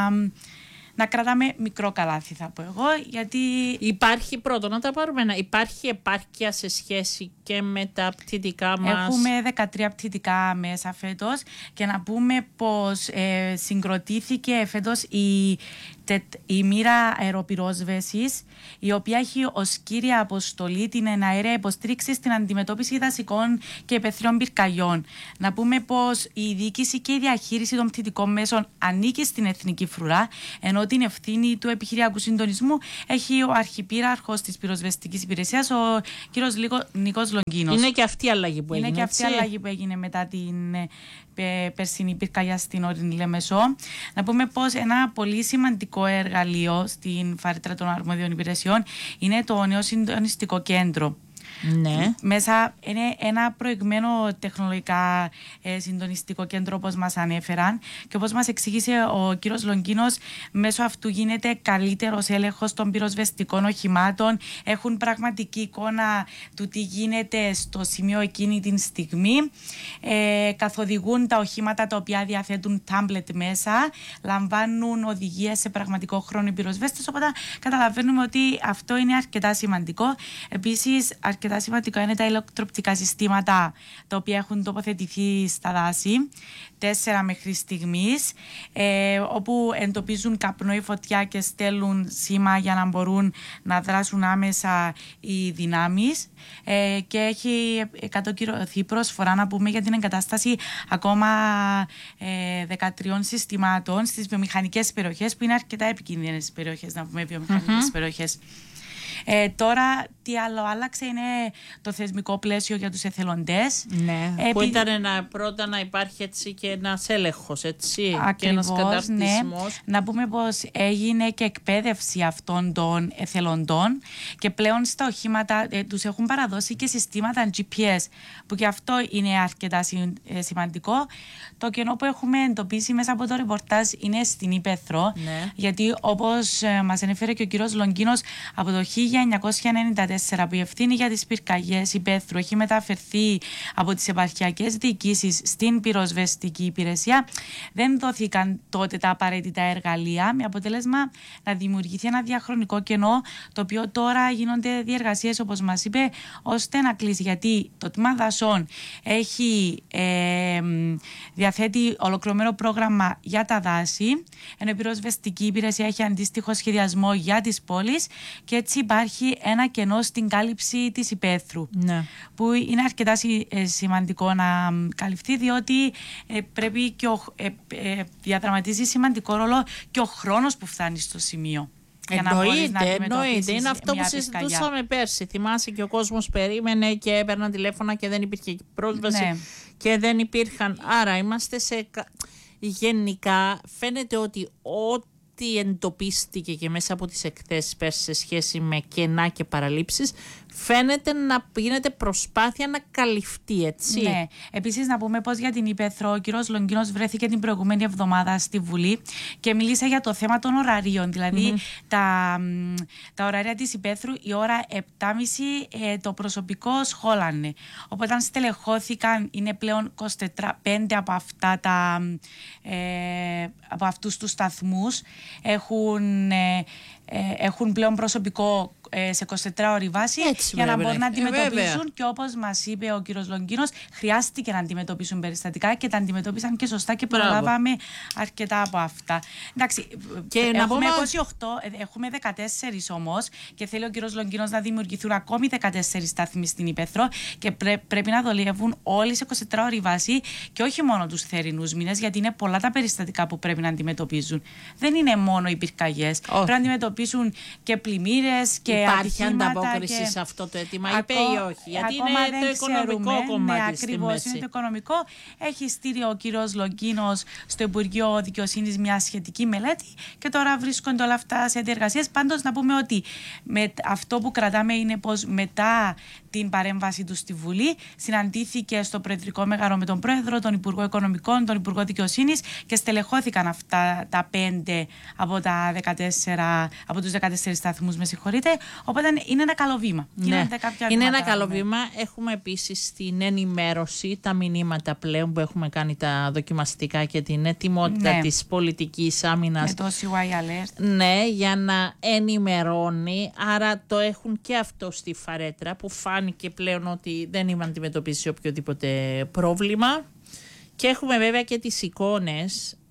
να κρατάμε μικρό καλάθι, θα πω εγώ, γιατί... Υπάρχει πρώτο, να τα πάρουμε υπάρχει επάρκεια σε σχέση και με τα πτυτικά μας. Έχουμε 13 πτυτικά μέσα φέτος και να πούμε πως συγκροτήθηκε φέτος η μοίρα αεροπυρόσβεσης, η οποία έχει ως κύρια αποστολή την εναέρια υποστήριξη στην αντιμετώπιση δασικών και υπαιθριών πυρκαγιών. Να πούμε πως η διοίκηση και η διαχείριση των πτυτικών μέσων ανήκει στην Εθνική Φρουρά, ενώ την ευθύνη του επιχειρησιακού συντονισμού έχει ο Αρχιπύραρχος της Πυροσβεστικής Υπηρεσίας, ο κ. Νίκος Λογκίνος. Είναι και αυτή η αλλαγή που έγινε. Είναι και αυτή η αλλαγή που έγινε μετά την περσινή πυρκαγιά στην ορεινή Λεμεσό. Να πούμε πως ένα πολύ σημαντικό εργαλείο στην φάρετρα των αρμόδιων υπηρεσιών είναι το νέο συντονιστικό κέντρο. Ναι. Μέσα είναι ένα προηγμένο τεχνολογικά συντονιστικό κέντρο, όπως μας ανέφεραν, και όπως μας εξήγησε ο κύριος Λογκίνος, μέσω αυτού γίνεται καλύτερος έλεγχος των πυροσβεστικών οχημάτων, έχουν πραγματική εικόνα του τι γίνεται στο σημείο εκείνη την στιγμή, καθοδηγούν τα οχήματα τα οποία διαθέτουν τάμπλετ μέσα, λαμβάνουν οδηγίες σε πραγματικό χρόνο οι πυροσβέστες, οπότε καταλαβαίνουμε ότι αυτό είναι αρκετά σημαντικό. Επίσης, αρκετά σημαντικό είναι τα ηλεκτροπτικά συστήματα τα οποία έχουν τοποθετηθεί στα δάση, 4 μέχρι στιγμής, όπου εντοπίζουν καπνό ή φωτιά και στέλνουν σήμα για να μπορούν να δράσουν άμεσα οι δυνάμεις, και έχει κατοχυρωθεί προσφορά, να πούμε, για την εγκατάσταση ακόμα 13 συστημάτων στις βιομηχανικές περιοχές, που είναι αρκετά επικίνδυνες περιοχές, να πούμε, βιομηχανικές περιοχές. Τώρα τι άλλο άλλαξε είναι το θεσμικό πλαίσιο για τους εθελοντές. Ναι, που ήταν πρώτα να υπάρχει έτσι και ένας έλεγχος, έτσι, ακριβώς, και ένας καταρτισμός. Ναι. Να πούμε πως έγινε και εκπαίδευση αυτών των εθελοντών και πλέον στα οχήματα τους έχουν παραδώσει και συστήματα GPS, που και αυτό είναι αρκετά σημαντικό. Το κενό που έχουμε εντοπίσει μέσα από το ρεπορτάζ είναι στην Ήπεθρο, ναι. Γιατί όπως μας ανέφερε και ο κύριος Λογκίνος, από το 1994 που η ευθύνη για τις πυρκαγιές Ήπεθρου έχει μεταφερθεί από τις επαρχιακές διοικήσεις στην πυροσβεστική υπηρεσία, δεν δόθηκαν τότε τα απαραίτητα εργαλεία, με αποτέλεσμα να δημιουργηθεί ένα διαχρονικό κενό, το οποίο τώρα γίνονται διεργασίες, όπως μας είπε, ώστε να κλείσει. Γιατί το τμήμα δασών έχει διαθέτει ολοκληρωμένο πρόγραμμα για τα δάση, ενώ η πυροσβεστική υπηρεσία έχει αντίστοιχο σχεδιασμό για τις πόλεις, και έτσι υπάρχει ένα κενό στην κάλυψη της Ήπεθρου, ναι. Που είναι αρκετά σημαντικό να καλυφθεί, διότι πρέπει και διαδραματίζει σημαντικό ρόλο και ο χρόνος που φτάνει στο σημείο. Εννοείται. Είναι αυτό που συζητούσαμε πέρσι. Θυμάσαι, και ο κόσμος περίμενε και έπαιρναν τηλέφωνα και δεν υπήρχε πρόσβαση, ναι. Και δεν υπήρχαν. Άρα είμαστε γενικά φαίνεται ότι ό,τι εντοπίστηκε και μέσα από τις εκθέσεις πέρσι σε σχέση με κενά και παραλήψεις, φαίνεται να γίνεται προσπάθεια να καλυφθεί, έτσι. Ναι. Επίσης, να πούμε πως για την Ήπεθρο ο κ. Λογκίνος βρέθηκε την προηγούμενη εβδομάδα στη Βουλή και μίλησε για το θέμα των ωραρίων. Δηλαδή, τα ωραρία της Ήπεθρου, η ώρα 7.30 το προσωπικό σχόλανε. Οπότε, αν στελεχώθηκαν, είναι πλέον 25 από αυτούς τους σταθμούς έχουν πλέον προσωπικό σε 24 ώρη βάση, έτσι, για να μπορούν να αντιμετωπίσουν, και όπως μας είπε ο κύριος Λογκίνος, χρειάστηκε να αντιμετωπίσουν περιστατικά και τα αντιμετώπισαν και σωστά και προλάβαμε αρκετά από αυτά. Εντάξει, και έχουμε 28, έχουμε 14 όμως, και θέλει ο κύριος Λογκίνος να δημιουργηθούν ακόμη 14 σταθμοί στην Ήπεθρο, και πρέπει να δουλεύουν όλοι σε 24 ώρη βάση, και όχι μόνο τους θερινούς μήνες, γιατί είναι πολλά τα περιστατικά που πρέπει να αντιμετωπίζουν. Δεν είναι μόνο οι πυρκαγιές. Πρέπει να αντιμετωπίσουν και πλημμύρες και υπάρχει ανταπόκριση σε αυτό το αίτημα, είπε ή όχι? Γιατί είναι το οικονομικό κομμάτι. Ναι, ακριβώς, είναι το οικονομικό. Έχει στείλει ο κύριος Λογκίνος στο Υπουργείο Δικαιοσύνης μια σχετική μελέτη και τώρα βρίσκονται όλα αυτά σε διεργασίες. Πάντως, να πούμε ότι αυτό που κρατάμε είναι πως μετά την παρέμβαση του στη Βουλή συναντήθηκε στο Προεδρικό Μέγαρο με τον Πρόεδρο, τον Υπουργό Οικονομικών, τον Υπουργό Δικαιοσύνης, και στελεχώθηκαν αυτά τα 5 από τους 14 σταθμούς, με συγχωρείτε. Οπότε είναι ένα καλό βήμα. Ναι. Είναι ένα καλό βήμα. Έχουμε επίσης στην ενημέρωση τα μηνύματα πλέον που έχουμε κάνει τα δοκιμαστικά και την ετοιμότητα της πολιτικής άμυνας. Με το CY Alert. Ναι, για να ενημερώνει. Άρα το έχουν και αυτό στη φαρέτρα, που φάνηκε πλέον ότι δεν είμαι αντιμετωπίσει οποιοδήποτε πρόβλημα. Και έχουμε βέβαια και τις εικόνες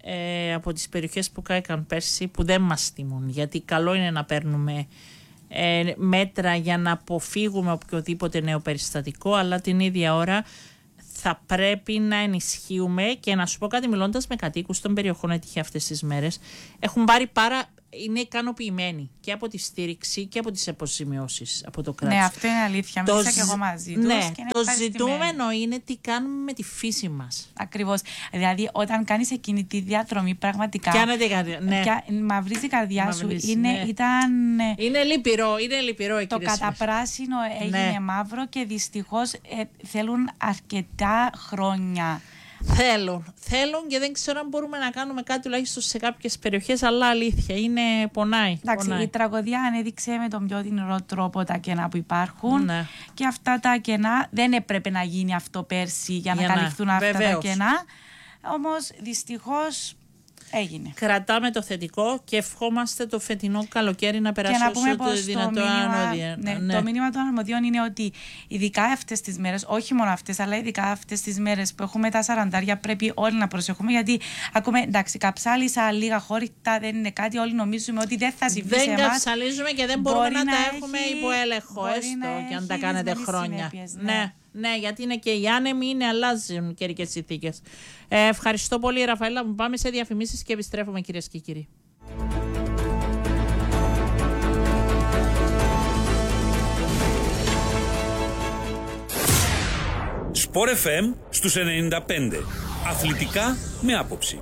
από τις περιοχές που κάηκαν πέρσι που δεν μας θυμούν, γιατί καλό είναι να παίρνουμε μέτρα για να αποφύγουμε οποιοδήποτε νέο περιστατικό, αλλά την ίδια ώρα θα πρέπει να ενισχύουμε. Και να σου πω κάτι, μιλώντας με κατοίκους των περιοχών έτυχε αυτές τις μέρες, έχουν πάρει είναι ικανοποιημένοι και από τη στήριξη και από τις αποζημιώσεις από το κράτος. Ναι, αυτό είναι αλήθεια. Μίλησα και εγώ μαζί τους. Ναι, και το ζητούμενο είναι τι κάνουμε με τη φύση μας. Ακριβώς. Δηλαδή, όταν κάνεις εκείνη τη διαδρομή, πραγματικά. Κάνετε κάτι. Ναι. Μαυρίζει η καρδιά σου. Ναι. Είναι λυπηρό. Το καταπράσινο έγινε μαύρο και δυστυχώς θέλουν αρκετά χρόνια. Θέλουν και δεν ξέρω αν μπορούμε να κάνουμε κάτι τουλάχιστον σε κάποιες περιοχές, αλλά αλήθεια είναι πονάει. Εντάξει, η τραγωδία ανέδειξε με τον πιο δυνατό τρόπο τα κενά που υπάρχουν και αυτά τα κενά δεν έπρεπε να γίνει αυτό πέρσι για να καλυφθούν αυτά τα κενά, όμως δυστυχώς έγινε. Κρατάμε το θετικό και ευχόμαστε το φετινό καλοκαίρι να περάσει όσο το δυνατό ανώδια. Το μήνυμα των αρμοδίων είναι ότι ειδικά αυτές τις μέρες, όχι μόνο αυτές, αλλά ειδικά αυτές τις μέρες που έχουμε τα 40, πρέπει όλοι να προσέχουμε, γιατί ακούμε, εντάξει, καψάλισσα λίγα χόρυτα δεν είναι κάτι, όλοι νομίζουμε ότι δεν θα συμβεί σε εμάς. Δεν καψαλίζουμε και δεν μπορούμε να τα έχουμε υπό έλεγχο, έστω και αν τα κάνετε χρόνια. Ναι, γιατί είναι και οι άνεμοι, αλλάζουν καιρικές συνθήκες. Ευχαριστώ πολύ, Ραφαέλα μου. Πάμε σε διαφημίσεις και επιστρέφουμε, κυρίες και κύριοι. Sport FM στους 95. Αθλητικά με άποψη.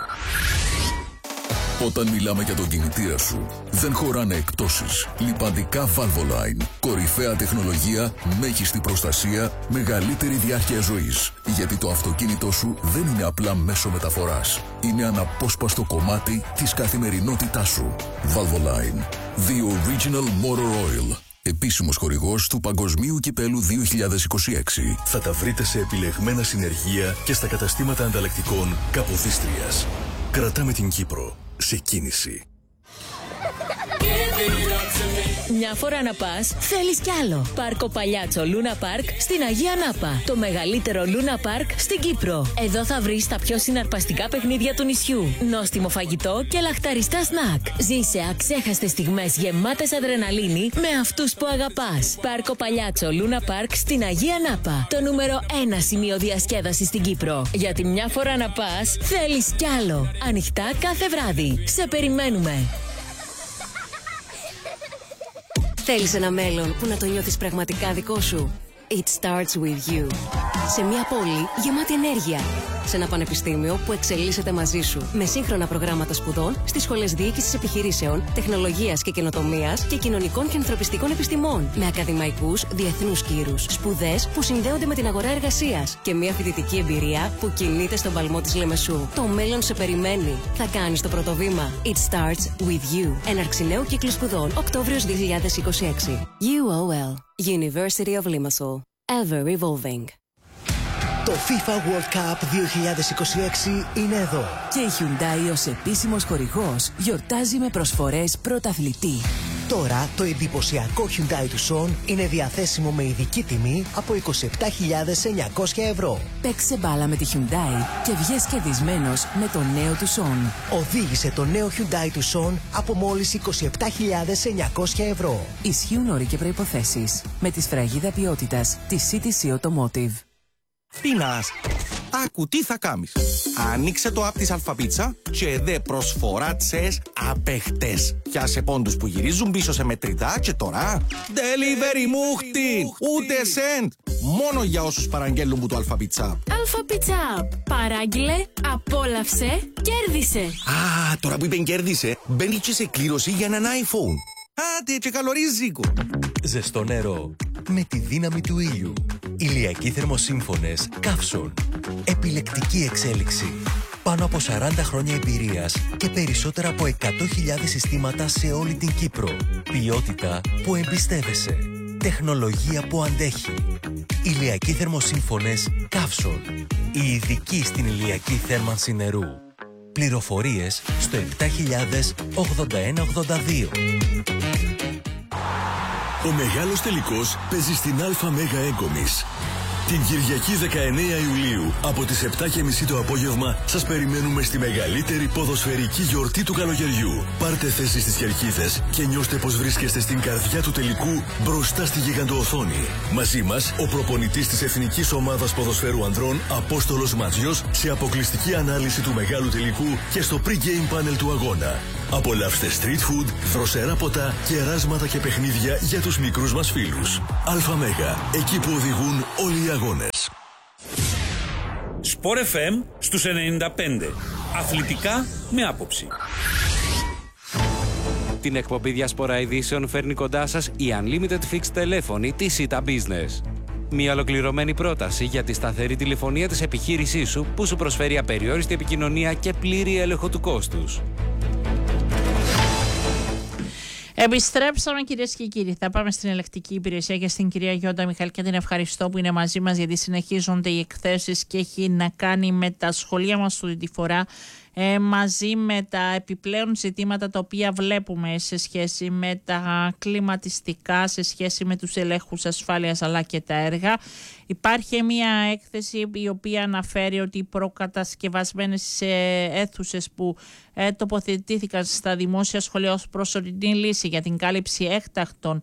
Όταν μιλάμε για τον κινητήρα σου, δεν χωράνε εκπτώσεις. Λιπαντικά Valvoline. Κορυφαία τεχνολογία, μέγιστη προστασία, μεγαλύτερη διάρκεια ζωής. Γιατί το αυτοκίνητό σου δεν είναι απλά μέσο μεταφοράς. Είναι αναπόσπαστο κομμάτι της καθημερινότητάς σου. Valvoline. The Original Motor Oil. Επίσημος χορηγός του Παγκοσμίου Κυπέλου 2026. Θα τα βρείτε σε επιλεγμένα συνεργεία και στα καταστήματα ανταλλακτικών Καποδίστριας. Κρατάμε την Κύπρο σε κίνηση. Μια φορά να πας, θέλεις κι άλλο. Πάρκο Παλιάτσο Λούνα Πάρκ στην Αγία Νάπα. Το μεγαλύτερο Λούνα Πάρκ στην Κύπρο. Εδώ θα βρεις τα πιο συναρπαστικά παιχνίδια του νησιού. Νόστιμο φαγητό και λαχταριστά σνακ. Ζήσε αξέχαστες στιγμές γεμάτες αδρεναλίνη με αυτούς που αγαπάς. Πάρκο Παλιάτσο Λούνα Πάρκ στην Αγία Νάπα. Το νούμερο 1 σημείο διασκέδασης στην Κύπρο. Γιατί μια φορά να πας, θέλεις κι άλλο. Ανοιχτά κάθε βράδυ. Σε περιμένουμε. Θέλεις ένα μέλλον που να το νιώθεις πραγματικά δικό σου? It starts with you. Σε μια πόλη γεμάτη ενέργεια. Σε ένα πανεπιστήμιο που εξελίσσεται μαζί σου. Με σύγχρονα προγράμματα σπουδών στις σχολές διοίκησης επιχειρήσεων, τεχνολογίας και καινοτομίας και κοινωνικών και ανθρωπιστικών επιστημών. Με ακαδημαϊκούς διεθνούς κύρους. Σπουδές που συνδέονται με την αγορά εργασίας. Και μια φοιτητική εμπειρία που κινείται στον παλμό της Λεμεσού. Το μέλλον σε περιμένει. Θα κάνεις το πρώτο βήμα. It starts with you. Έναρξη νέου κύκλου σπουδών Οκτώβριος 2026. UOL. University of Limassol. Ever evolving. Το FIFA World Cup 2026 είναι εδώ. Και η Hyundai ως επίσημος χορηγός γιορτάζει με προσφορές πρωταθλητή. Τώρα το εντυπωσιακό Hyundai Tucson είναι διαθέσιμο με ειδική τιμή από 27.900 ευρώ. Παίξε μπάλα με τη Hyundai και βγες κερδισμένος με το νέο Tucson. Οδήγησε το νέο Hyundai Tucson από μόλις 27.900 ευρώ. Ισχύουν όροι και προϋποθέσεις. Με τη σφραγίδα ποιότητας της CTC Automotive. Πίνας, άκου τι θα κάνεις. Άνοιξε το app της Αλφαπίτσα και δε προσφορά τσες απεχτές. Πιάσε πόντους που γυρίζουν πίσω σε μετρητά και τώρα delivery μούχτη, ούτε cent. Μόνο για όσους παραγγέλνουν που το Αλφαπίτσα. Αλφαπίτσα, παράγγειλε, απόλαυσε, κέρδισε. Α, τώρα που είπεν κέρδισε, μπαίνει και σε κλήρωση για έναν iPhone. Άντε και καλορίζικο. Ζεστό νερό με τη δύναμη του ήλιου. Ηλιακοί θερμοσύμφωνες Καύσον. Επιλεκτική εξέλιξη. Πάνω από 40 χρόνια εμπειρίας και περισσότερα από 100.000 συστήματα σε όλη την Κύπρο. Ποιότητα που εμπιστεύεσαι. Τεχνολογία που αντέχει. Ηλιακοί θερμοσύμφωνες Καύσον. Οι ειδικοί στην ηλιακή θέρμανση νερού. Πληροφορίες στο 7000-8182. Ο μεγάλος τελικός παίζει στην ΑΜΕΓΑ Έγκομις. Την Κυριακή 19 Ιουλίου από τις 7.30 το απόγευμα σας περιμένουμε στη μεγαλύτερη ποδοσφαιρική γιορτή του καλοκαιριού. Πάρτε θέση στις κερκίδες και νιώστε πως βρίσκεστε στην καρδιά του τελικού μπροστά στη γιγαντοοθόνη. Μαζί μας ο προπονητής της Εθνικής Ομάδας Ποδοσφαίρου Ανδρών Απόστολος Ματζιός σε αποκλειστική ανάλυση του μεγάλου τελικού και στο pre-game panel του αγώνα. Απολαύστε street food, δροσερά ποτά, κεράσματα και παιχνίδια για τους μικρούς μας φίλους. Αλφα Μέγα, εκεί που οδηγούν όλοι οι αγώνες. Σπορ FM στους 95. Αθλητικά με άποψη. Την εκπομπή Διασπορά Ειδήσεων φέρνει κοντά σας η Unlimited Fixed τηλέφωνη της Sita Business. Μια ολοκληρωμένη πρόταση για τη σταθερή τηλεφωνία της επιχείρησής σου που σου προσφέρει απεριόριστη επικοινωνία και πλήρη έλεγχο του κόστους. Επιστρέψαμε, κυρίες και κύριοι. Θα πάμε στην ελεκτική υπηρεσία και στην κυρία Γιόντα Μιχαήλ και την ευχαριστώ που είναι μαζί μας, γιατί συνεχίζονται οι εκθέσεις και έχει να κάνει με τα σχολεία μας του τη φορά, μαζί με τα επιπλέον ζητήματα τα οποία βλέπουμε σε σχέση με τα κλιματιστικά, σε σχέση με τους ελέγχους ασφάλειας αλλά και τα έργα. Υπάρχει μια έκθεση η οποία αναφέρει ότι οι προκατασκευασμένες αίθουσες που τοποθετήθηκαν στα δημόσια σχολεία ως προσωρινή λύση για την κάλυψη έκτακτων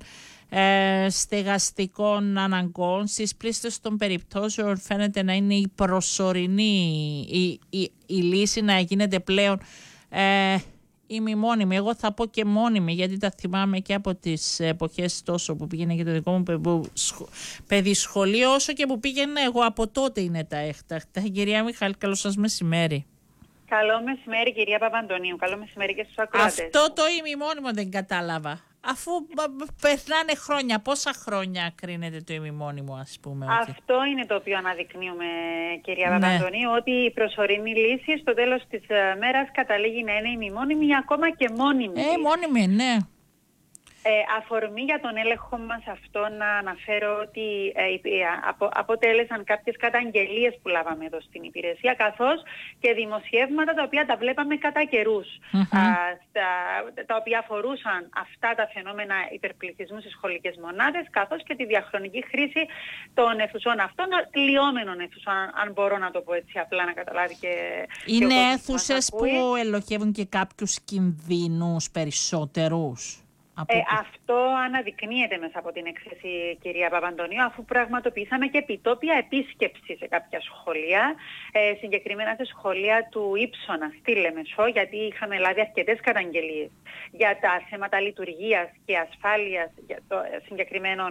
στεγαστικών αναγκών στις πλήστες των περιπτώσεων φαίνεται να είναι η προσωρινή η λύση, να γίνεται πλέον ημιμόνιμη. Εγώ θα πω και μόνιμη, γιατί τα θυμάμαι και από τις εποχές τόσο που πήγαινε και το δικό μου παιδί σχολείο, όσο και που πήγαινε εγώ από τότε είναι τα έκτακτα. Κυρία Μιχαήλ, καλό σας μεσημέρι. Καλό μεσημέρι, κυρία Παπαντονίου. Καλό μεσημέρι και στους ακροατές. Αυτό το ημιμόνιμο δεν κατάλαβα. Αφού περνάνε χρόνια, πόσα χρόνια κρίνεται το ημιμόνιμο, ας πούμε? Αυτό είναι το οποίο αναδεικνύουμε, κυρία Παπαντονίου, ότι η προσωρινή λύση στο τέλος της μέρας καταλήγει να είναι ημιμόνιμη ή ακόμα και μόνιμη. Μόνιμη, ναι. Αφορμή για τον έλεγχο μας αυτό να αναφέρω ότι αποτέλεσαν κάποιες καταγγελίες που λάβαμε εδώ στην υπηρεσία, καθώς και δημοσιεύματα τα οποία τα βλέπαμε κατά καιρούς, τα οποία αφορούσαν αυτά τα φαινόμενα υπερπληθυσμού στις σχολικές μονάδες, καθώς και τη διαχρονική χρήση των αιθουσών αυτών, λιώμενων αιθουσών, αν μπορώ να το πω έτσι απλά να καταλάβει και... Είναι αίθουσες που ελοχεύουν και κάποιους κινδύνους περισσότερους? Αυτό αναδεικνύεται μέσα από την έκθεση, κυρία Παπαντονίου, αφού πραγματοποιήσαμε και επιτόπια επίσκεψη σε κάποια σχολεία, συγκεκριμένα σε σχολεία του Ήψωνα στη Λεμεσό, γιατί είχαμε λάβει αρκετές καταγγελίες για τα θέματα λειτουργίας και ασφάλειας συγκεκριμένων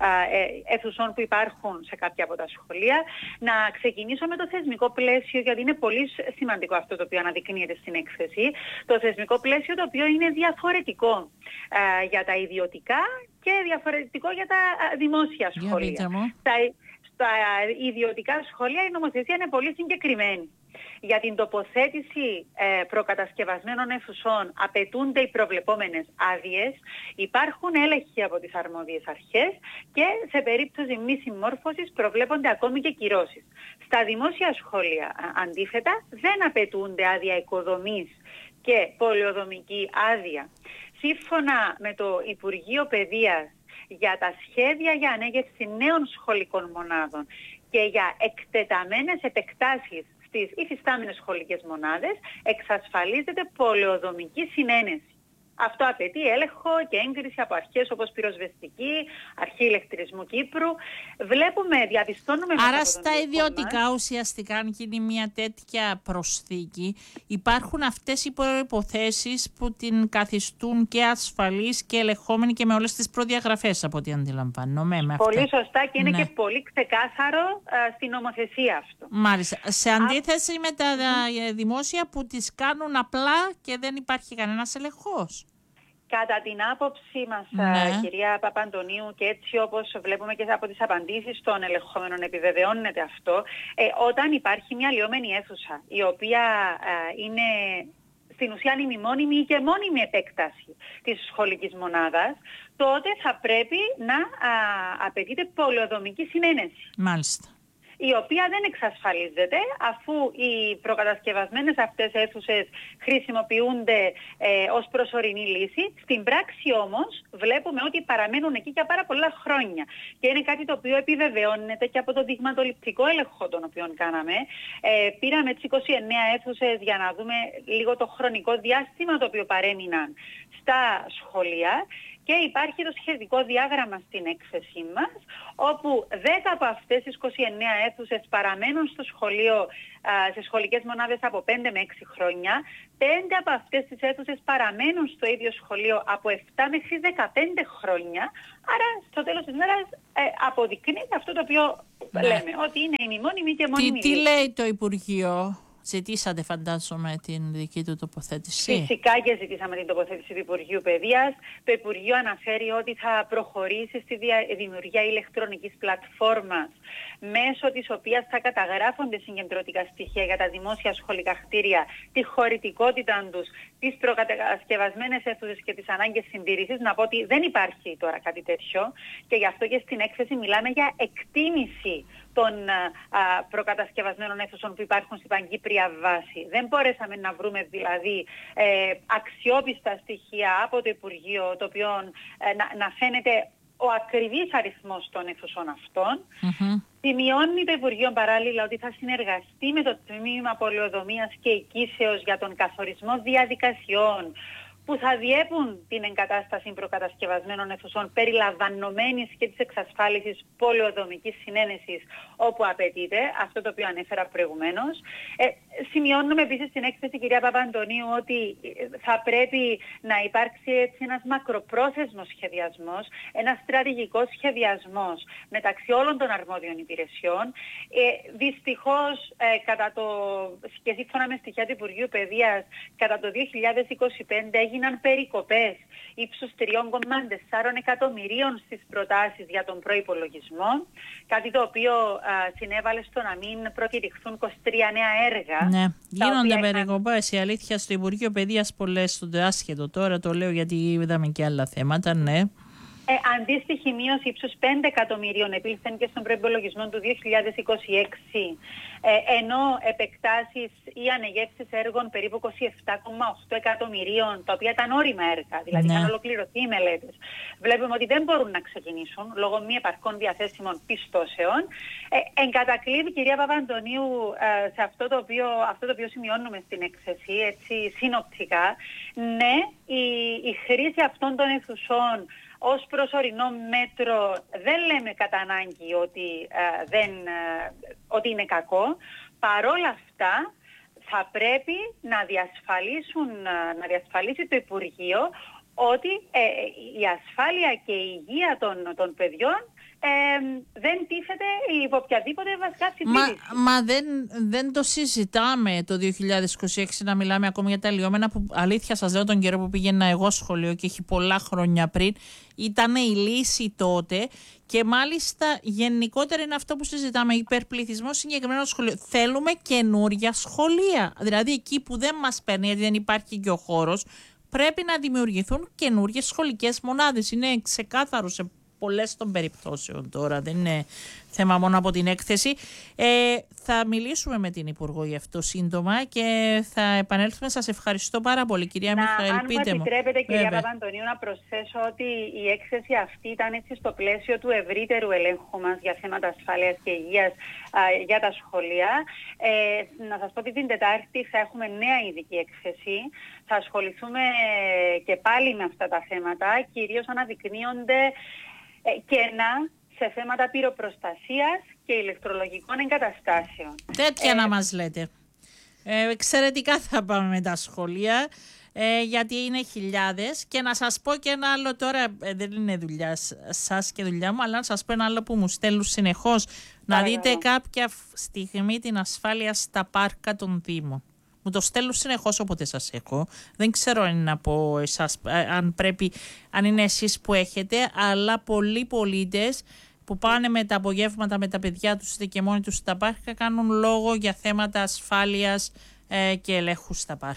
αιθουσών που υπάρχουν σε κάποια από τα σχολεία. Να ξεκινήσω με το θεσμικό πλαίσιο, γιατί είναι πολύ σημαντικό αυτό το οποίο αναδεικνύεται στην έκθεση. Το θεσμικό πλαίσιο το οποίο είναι διαφορετικό για τα ιδιωτικά και διαφορετικό για τα δημόσια σχολεία. Στα ιδιωτικά σχολεία η νομοθεσία είναι πολύ συγκεκριμένη. Για την τοποθέτηση προκατασκευασμένων αιθουσών απαιτούνται οι προβλεπόμενες άδειες, υπάρχουν έλεγχοι από τις αρμόδιες αρχές και σε περίπτωση μη συμμόρφωσης προβλέπονται ακόμη και κυρώσεις. Στα δημόσια σχολεία, αντίθετα, δεν απαιτούνται άδεια οικοδομής και πολεοδομική άδεια. Σύμφωνα με το Υπουργείο Παιδείας, για τα σχέδια για ανέγερση νέων σχολικών μονάδων και για εκτεταμένες επεκτάσεις στις υφιστάμενες σχολικές μονάδες, εξασφαλίζεται πολεοδομική συνένεση. Αυτό απαιτεί έλεγχο και έγκριση από αρχές όπως πυροσβεστική, Αρχή Ηλεκτρισμού Κύπρου. Διαπιστώνουμε... Άρα στα ιδιωτικά ουσιαστικά, αν γίνει μια τέτοια προσθήκη, υπάρχουν αυτές οι προϋποθέσεις που την καθιστούν και ασφαλής και ελεγχόμενη και με όλες τις προδιαγραφές, από ό,τι αντιλαμβάνομαι. Πολύ σωστά και είναι και πολύ ξεκάθαρο στην νομοθεσία αυτό. Μάλιστα. Σε αντίθεση με τα δημόσια που τις κάνουν απλά και δεν υπάρχει κανένας ελεγχός. Κατά την άποψή μας, κυρία Παπαντονίου, και έτσι όπως βλέπουμε και από τις απαντήσεις των ελεγχόμενων επιβεβαιώνεται αυτό, όταν υπάρχει μια λιώμενη αίθουσα, η οποία είναι στην ουσία ημιμόνιμη ή και μόνιμη επέκταση της σχολικής μονάδας, τότε θα πρέπει να απαιτείται πολεοδομική συνένεση. Μάλιστα. η οποία δεν εξασφαλίζεται αφού οι προκατασκευασμένες αυτές αίθουσες χρησιμοποιούνται ως προσωρινή λύση. Στην πράξη όμως βλέπουμε ότι παραμένουν εκεί για πάρα πολλά χρόνια και είναι κάτι το οποίο επιβεβαιώνεται και από το δειγματοληπτικό έλεγχο τον οποίο κάναμε. Πήραμε τις 29 αίθουσες για να δούμε λίγο το χρονικό διάστημα το οποίο παρέμειναν στα σχολεία και υπάρχει το σχετικό διάγραμμα στην έκθεσή μας, όπου 10 από αυτές τις 29 αίθουσες παραμένουν στο σχολείο σε σχολικές μονάδες από 5 με 6 χρόνια, 5 από αυτές τις αίθουσες παραμένουν στο ίδιο σχολείο από 7 μέχρι 15 χρόνια, άρα στο τέλος της μέρας αποδεικνύεται αυτό το οποίο λέμε, ότι είναι η μόνιμη και μόνιμη. Τι λέει το Υπουργείο? Ζητήσατε, φαντάζομαι, την δική του τοποθέτηση. Φυσικά και ζητήσαμε την τοποθέτηση του Υπουργείου Παιδείας. Το Υπουργείο αναφέρει ότι θα προχωρήσει στη δημιουργία ηλεκτρονικής πλατφόρμας μέσω της οποίας θα καταγράφονται συγκεντρωτικά στοιχεία για τα δημόσια σχολικά κτίρια, τη χωρητικότητα τους, τις προκατασκευασμένες αίθουσες και τις ανάγκες συντήρησης. Να πω ότι δεν υπάρχει τώρα κάτι τέτοιο και γι' αυτό και στην έκθεση μιλάμε για εκτίμηση των προκατασκευασμένων αίθουσων που υπάρχουν στην παγκύπρια βάση. Δεν μπορέσαμε να βρούμε δηλαδή αξιόπιστα στοιχεία από το Υπουργείο, το οποίο να φαίνεται ο ακριβής αριθμός των αίθουσων αυτών. Σημειώνει το Υπουργείο παράλληλα ότι θα συνεργαστεί με το Τμήμα Πολεοδομίας και Οικίσεως για τον καθορισμό διαδικασιών που θα διέπουν την εγκατάσταση προκατασκευασμένων αίθουσων περιλαμβανομένης και της εξασφάλισης πολεοδομικής συνένεσης όπου απαιτείται, αυτό το οποίο ανέφερα προηγουμένως. Σημειώνουμε επίσης στην έκθεση, κυρία Παπαντονίου, ότι θα πρέπει να υπάρξει έτσι ένας μακροπρόθεσμος σχεδιασμός, ένας στρατηγικός σχεδιασμός μεταξύ όλων των αρμόδιων υπηρεσιών. Δυστυχώς, και σύμφωνα με στοιχεία του Υπουργείου Παιδείας, κατά το 2025 έγιναν περικοπές ύψους 3,4 εκατομμυρίων στις προτάσεις για τον προϋπολογισμό, κάτι το οποίο συνέβαλε στο να μην προκηρυχθούν 23 νέα έργα. Ναι, γίνονται περικοπές. Η αλήθεια στο Υπουργείο Παιδείας πολλές στον άσχετο. Τώρα το λέω γιατί είδαμε και άλλα θέματα, ναι. Αντίστοιχη μείωση ύψους 5 εκατομμυρίων επήλθεν και στον προϋπολογισμό του 2026, ενώ επεκτάσεις ή ανεγεύσεις έργων περίπου 27,8 εκατομμυρίων, τα οποία ήταν όριμα έργα, δηλαδή είχαν ολοκληρωθεί οι μελέτες. Βλέπουμε ότι δεν μπορούν να ξεκινήσουν λόγω μη επαρκών διαθέσιμων πιστώσεων. Εν κατακλείδη, κυρία Παπαντονίου, σε αυτό το οποίο σημειώνουμε στην έκθεση, έτσι συνοπτικά, ναι, η χρήση αυτών των αιθουσών ως προσωρινό μέτρο δεν λέμε κατά ανάγκη ότι είναι κακό. Παρόλα αυτά θα πρέπει να διασφαλίσει το Υπουργείο ότι η ασφάλεια και η υγεία των παιδιών δεν τίθεται υπό οποιαδήποτε βασικά συντήρηση. Μα δεν το συζητάμε το 2026 να μιλάμε ακόμη για τα λιώμενα, που αλήθεια σας λέω, τον καιρό που πήγαινα εγώ σχολείο και έχει πολλά χρόνια πριν, ήταν η λύση τότε. Και μάλιστα γενικότερα είναι αυτό που συζητάμε, υπερπληθυσμό συγκεκριμένων σχολείων. Θέλουμε καινούρια σχολεία, δηλαδή εκεί που δεν μας παίρνει γιατί δεν υπάρχει και ο χώρος, πρέπει να δημιουργηθούν καινούριες σχολικές μονάδες. Είναι ξεκάθαρο σε πολλές των περιπτώσεων τώρα, δεν είναι θέμα μόνο από την έκθεση. Θα μιλήσουμε με την Υπουργό γι' αυτό σύντομα και θα επανέλθουμε. Σας ευχαριστώ πάρα πολύ, κυρία Μιχαήλ. Πείτε μου. Αν μου επιτρέπετε, κυρία Παπαντονίου, να προσθέσω ότι η έκθεση αυτή ήταν έτσι στο πλαίσιο του ευρύτερου ελέγχου μας για θέματα ασφάλειας και υγείας για τα σχολεία. Να σας πω ότι την Τετάρτη θα έχουμε νέα ειδική έκθεση. Θα ασχοληθούμε και πάλι με αυτά τα θέματα. Κυρίως αναδεικνύονται κενά σε θέματα πυροπροστασίας και ηλεκτρολογικών εγκαταστάσεων. Τέτοια να μας λέτε. Εξαιρετικά θα πάμε με τα σχολεία, γιατί είναι χιλιάδες. Και να σας πω και ένα άλλο τώρα, δεν είναι δουλειά σας και δουλειά μου, αλλά να σας πω ένα άλλο που μου στέλνουν συνεχώς. Να δείτε κάποια στιγμή την ασφάλεια στα πάρκα των Δήμων. Μου το στέλνουν συνεχώς όποτε σας έχω. Δεν ξέρω αν είναι από εσάς, αν είναι εσείς που έχετε, αλλά πολλοί πολίτες που πάνε με τα απογεύματα με τα παιδιά τους είτε και μόνοι τους στα πάρκα κάνουν λόγο για θέματα ασφάλειας και ελέγχου στα πάρκα.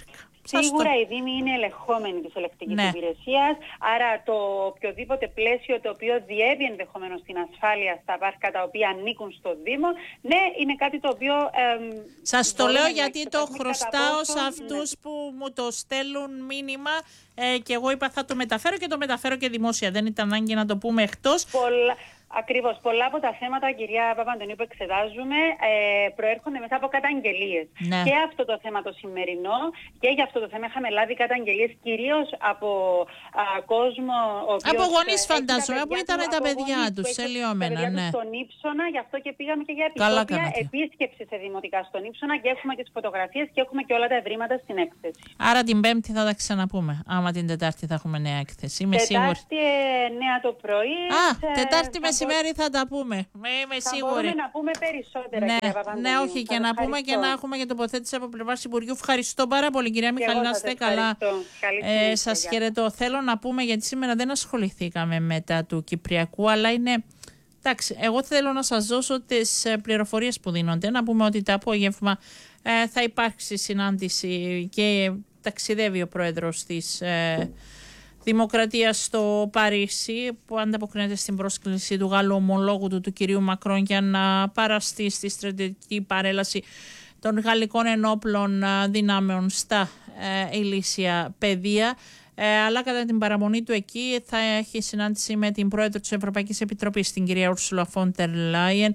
Σίγουρα οι Δήμοι είναι ελεγχόμενοι της ελεκτικής υπηρεσίας, άρα το οποιοδήποτε πλαίσιο το οποίο διέπει ενδεχομένως την ασφάλεια στα πάρκα τα οποία ανήκουν στο Δήμο, ναι, είναι κάτι το οποίο... Σας το λέω γιατί το χρωστάω σε αυτούς που μου το στέλνουν μήνυμα και εγώ είπα θα το μεταφέρω και το μεταφέρω και δημόσια. Δεν ήταν ανάγκη να το πούμε εκτός. Ακριβώς. Πολλά από τα θέματα, κυρία Παπαντονίου, που εξετάζουμε προέρχονται μετά από καταγγελίες. Ναι. Και αυτό το θέμα το σημερινό και για αυτό το θέμα είχαμε λάβει καταγγελίες κυρίως από κόσμο... Από γονείς φαντάζομαι, που ήταν τα παιδιά τους, ελιόμενα. Ναι. Στον Ύψωνα, γι' αυτό και πήγαμε και για επιτόπια επίσκεψη σε δημοτικά στον Ύψωνα και έχουμε και τις φωτογραφίες και έχουμε και όλα τα ευρήματα στην έκθεση. Άρα την Πέμπτη θα τα ξαναπούμε. Άμα την Τετάρτη θα έχουμε νέα έκθεση. Τετάρτη 9 το πρωί. Τετάρτη μεσημέρι θα τα πούμε. Είμαι σίγουρη. Μπορούμε να πούμε περισσότερα, κυρία Παπαντονίου. Ναι, όχι, και να πούμε και να έχουμε και τοποθέτηση από πλευράς Υπουργείου. Ευχαριστώ πάρα πολύ, κυρία Μιχαλή, να είστε καλά. Σας χαιρετώ. Θέλω να πούμε, γιατί σήμερα δεν ασχοληθήκαμε μετά του Κυπριακού, αλλά είναι... Εντάξει, εγώ θέλω να σας δώσω τις πληροφορίες που δίνονται. Να πούμε ότι το απόγευμα θα υπάρξει συνάντηση και ταξιδεύει ο πρόεδρος της Δημοκρατία στο Παρίσι, που ανταποκρίνεται στην πρόσκληση του Γάλλου ομολόγου του κυρίου Μακρόν για να παραστεί στη στρατιωτική παρέλαση των γαλλικών ενόπλων δυνάμεων στα ηλίσια πεδία. Αλλά κατά την παραμονή του εκεί θα έχει συνάντηση με την πρόεδρο της Ευρωπαϊκής Επιτροπής, την κυρία Ούρσουλα φον ντερ Λάιεν,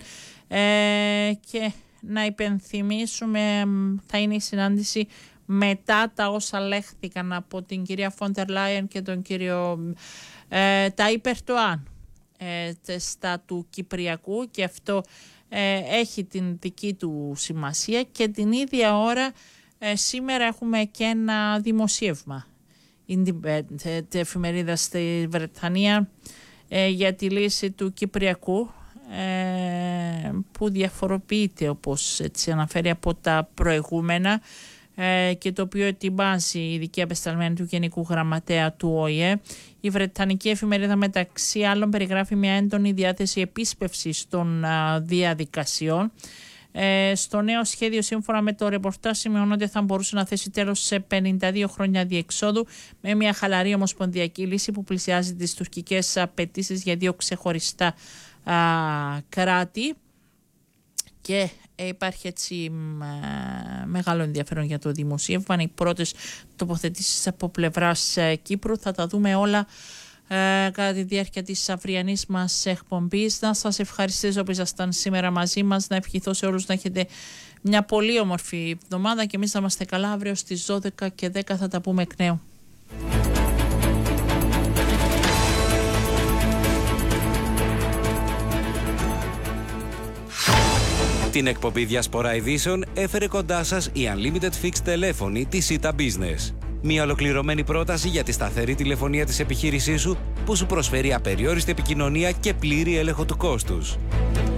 και να υπενθυμίσουμε θα είναι η συνάντηση μετά τα όσα λέχθηκαν από την κυρία φον ντερ Λάιεν και τον κύριο Τάιπ Ερντοάν στα του Κυπριακού, και αυτό έχει την δική του σημασία. Και την ίδια ώρα σήμερα έχουμε και ένα δημοσίευμα Independent, εφημερίδα στη Βρετανία, για τη λύση του Κυπριακού, που διαφοροποιείται, όπως έτσι αναφέρει, από τα προηγούμενα, και το οποίο ετοιμάζει η ειδική απεσταλμένη του Γενικού Γραμματέα του ΟΗΕ. Η Βρετανική εφημερίδα μεταξύ άλλων περιγράφει μια έντονη διάθεση επίσπευσης των διαδικασιών. Στο νέο σχέδιο, σύμφωνα με το ρεπορτάζ, σημειώνονται θα μπορούσε να θέσει τέλος σε 52 χρόνια διεξόδου, με μια χαλαρή ομοσπονδιακή λύση που πλησιάζει τις τουρκικές απαιτήσεις για 2 ξεχωριστά κράτη. Και υπάρχει έτσι μεγάλο ενδιαφέρον για το δημοσίευμα. Οι πρώτες τοποθετήσεις από πλευράς Κύπρου θα τα δούμε όλα κατά τη διάρκεια της αυριανής μας εκπομπής. Να σας ευχαριστήσω που ήσασταν σήμερα μαζί μας. Να ευχηθώ σε όλους να έχετε μια πολύ όμορφη εβδομάδα και εμείς να είμαστε καλά. Αύριο στις 12 και 10 θα τα πούμε εκ νέου. Την εκπομπή Διασπορά Ειδήσεων έφερε κοντά σας η Unlimited Fixed τηλέφωνη της Sita Business. Μια ολοκληρωμένη πρόταση για τη σταθερή τηλεφωνία της επιχείρησής σου, που σου προσφέρει απεριόριστη επικοινωνία και πλήρη έλεγχο του κόστους.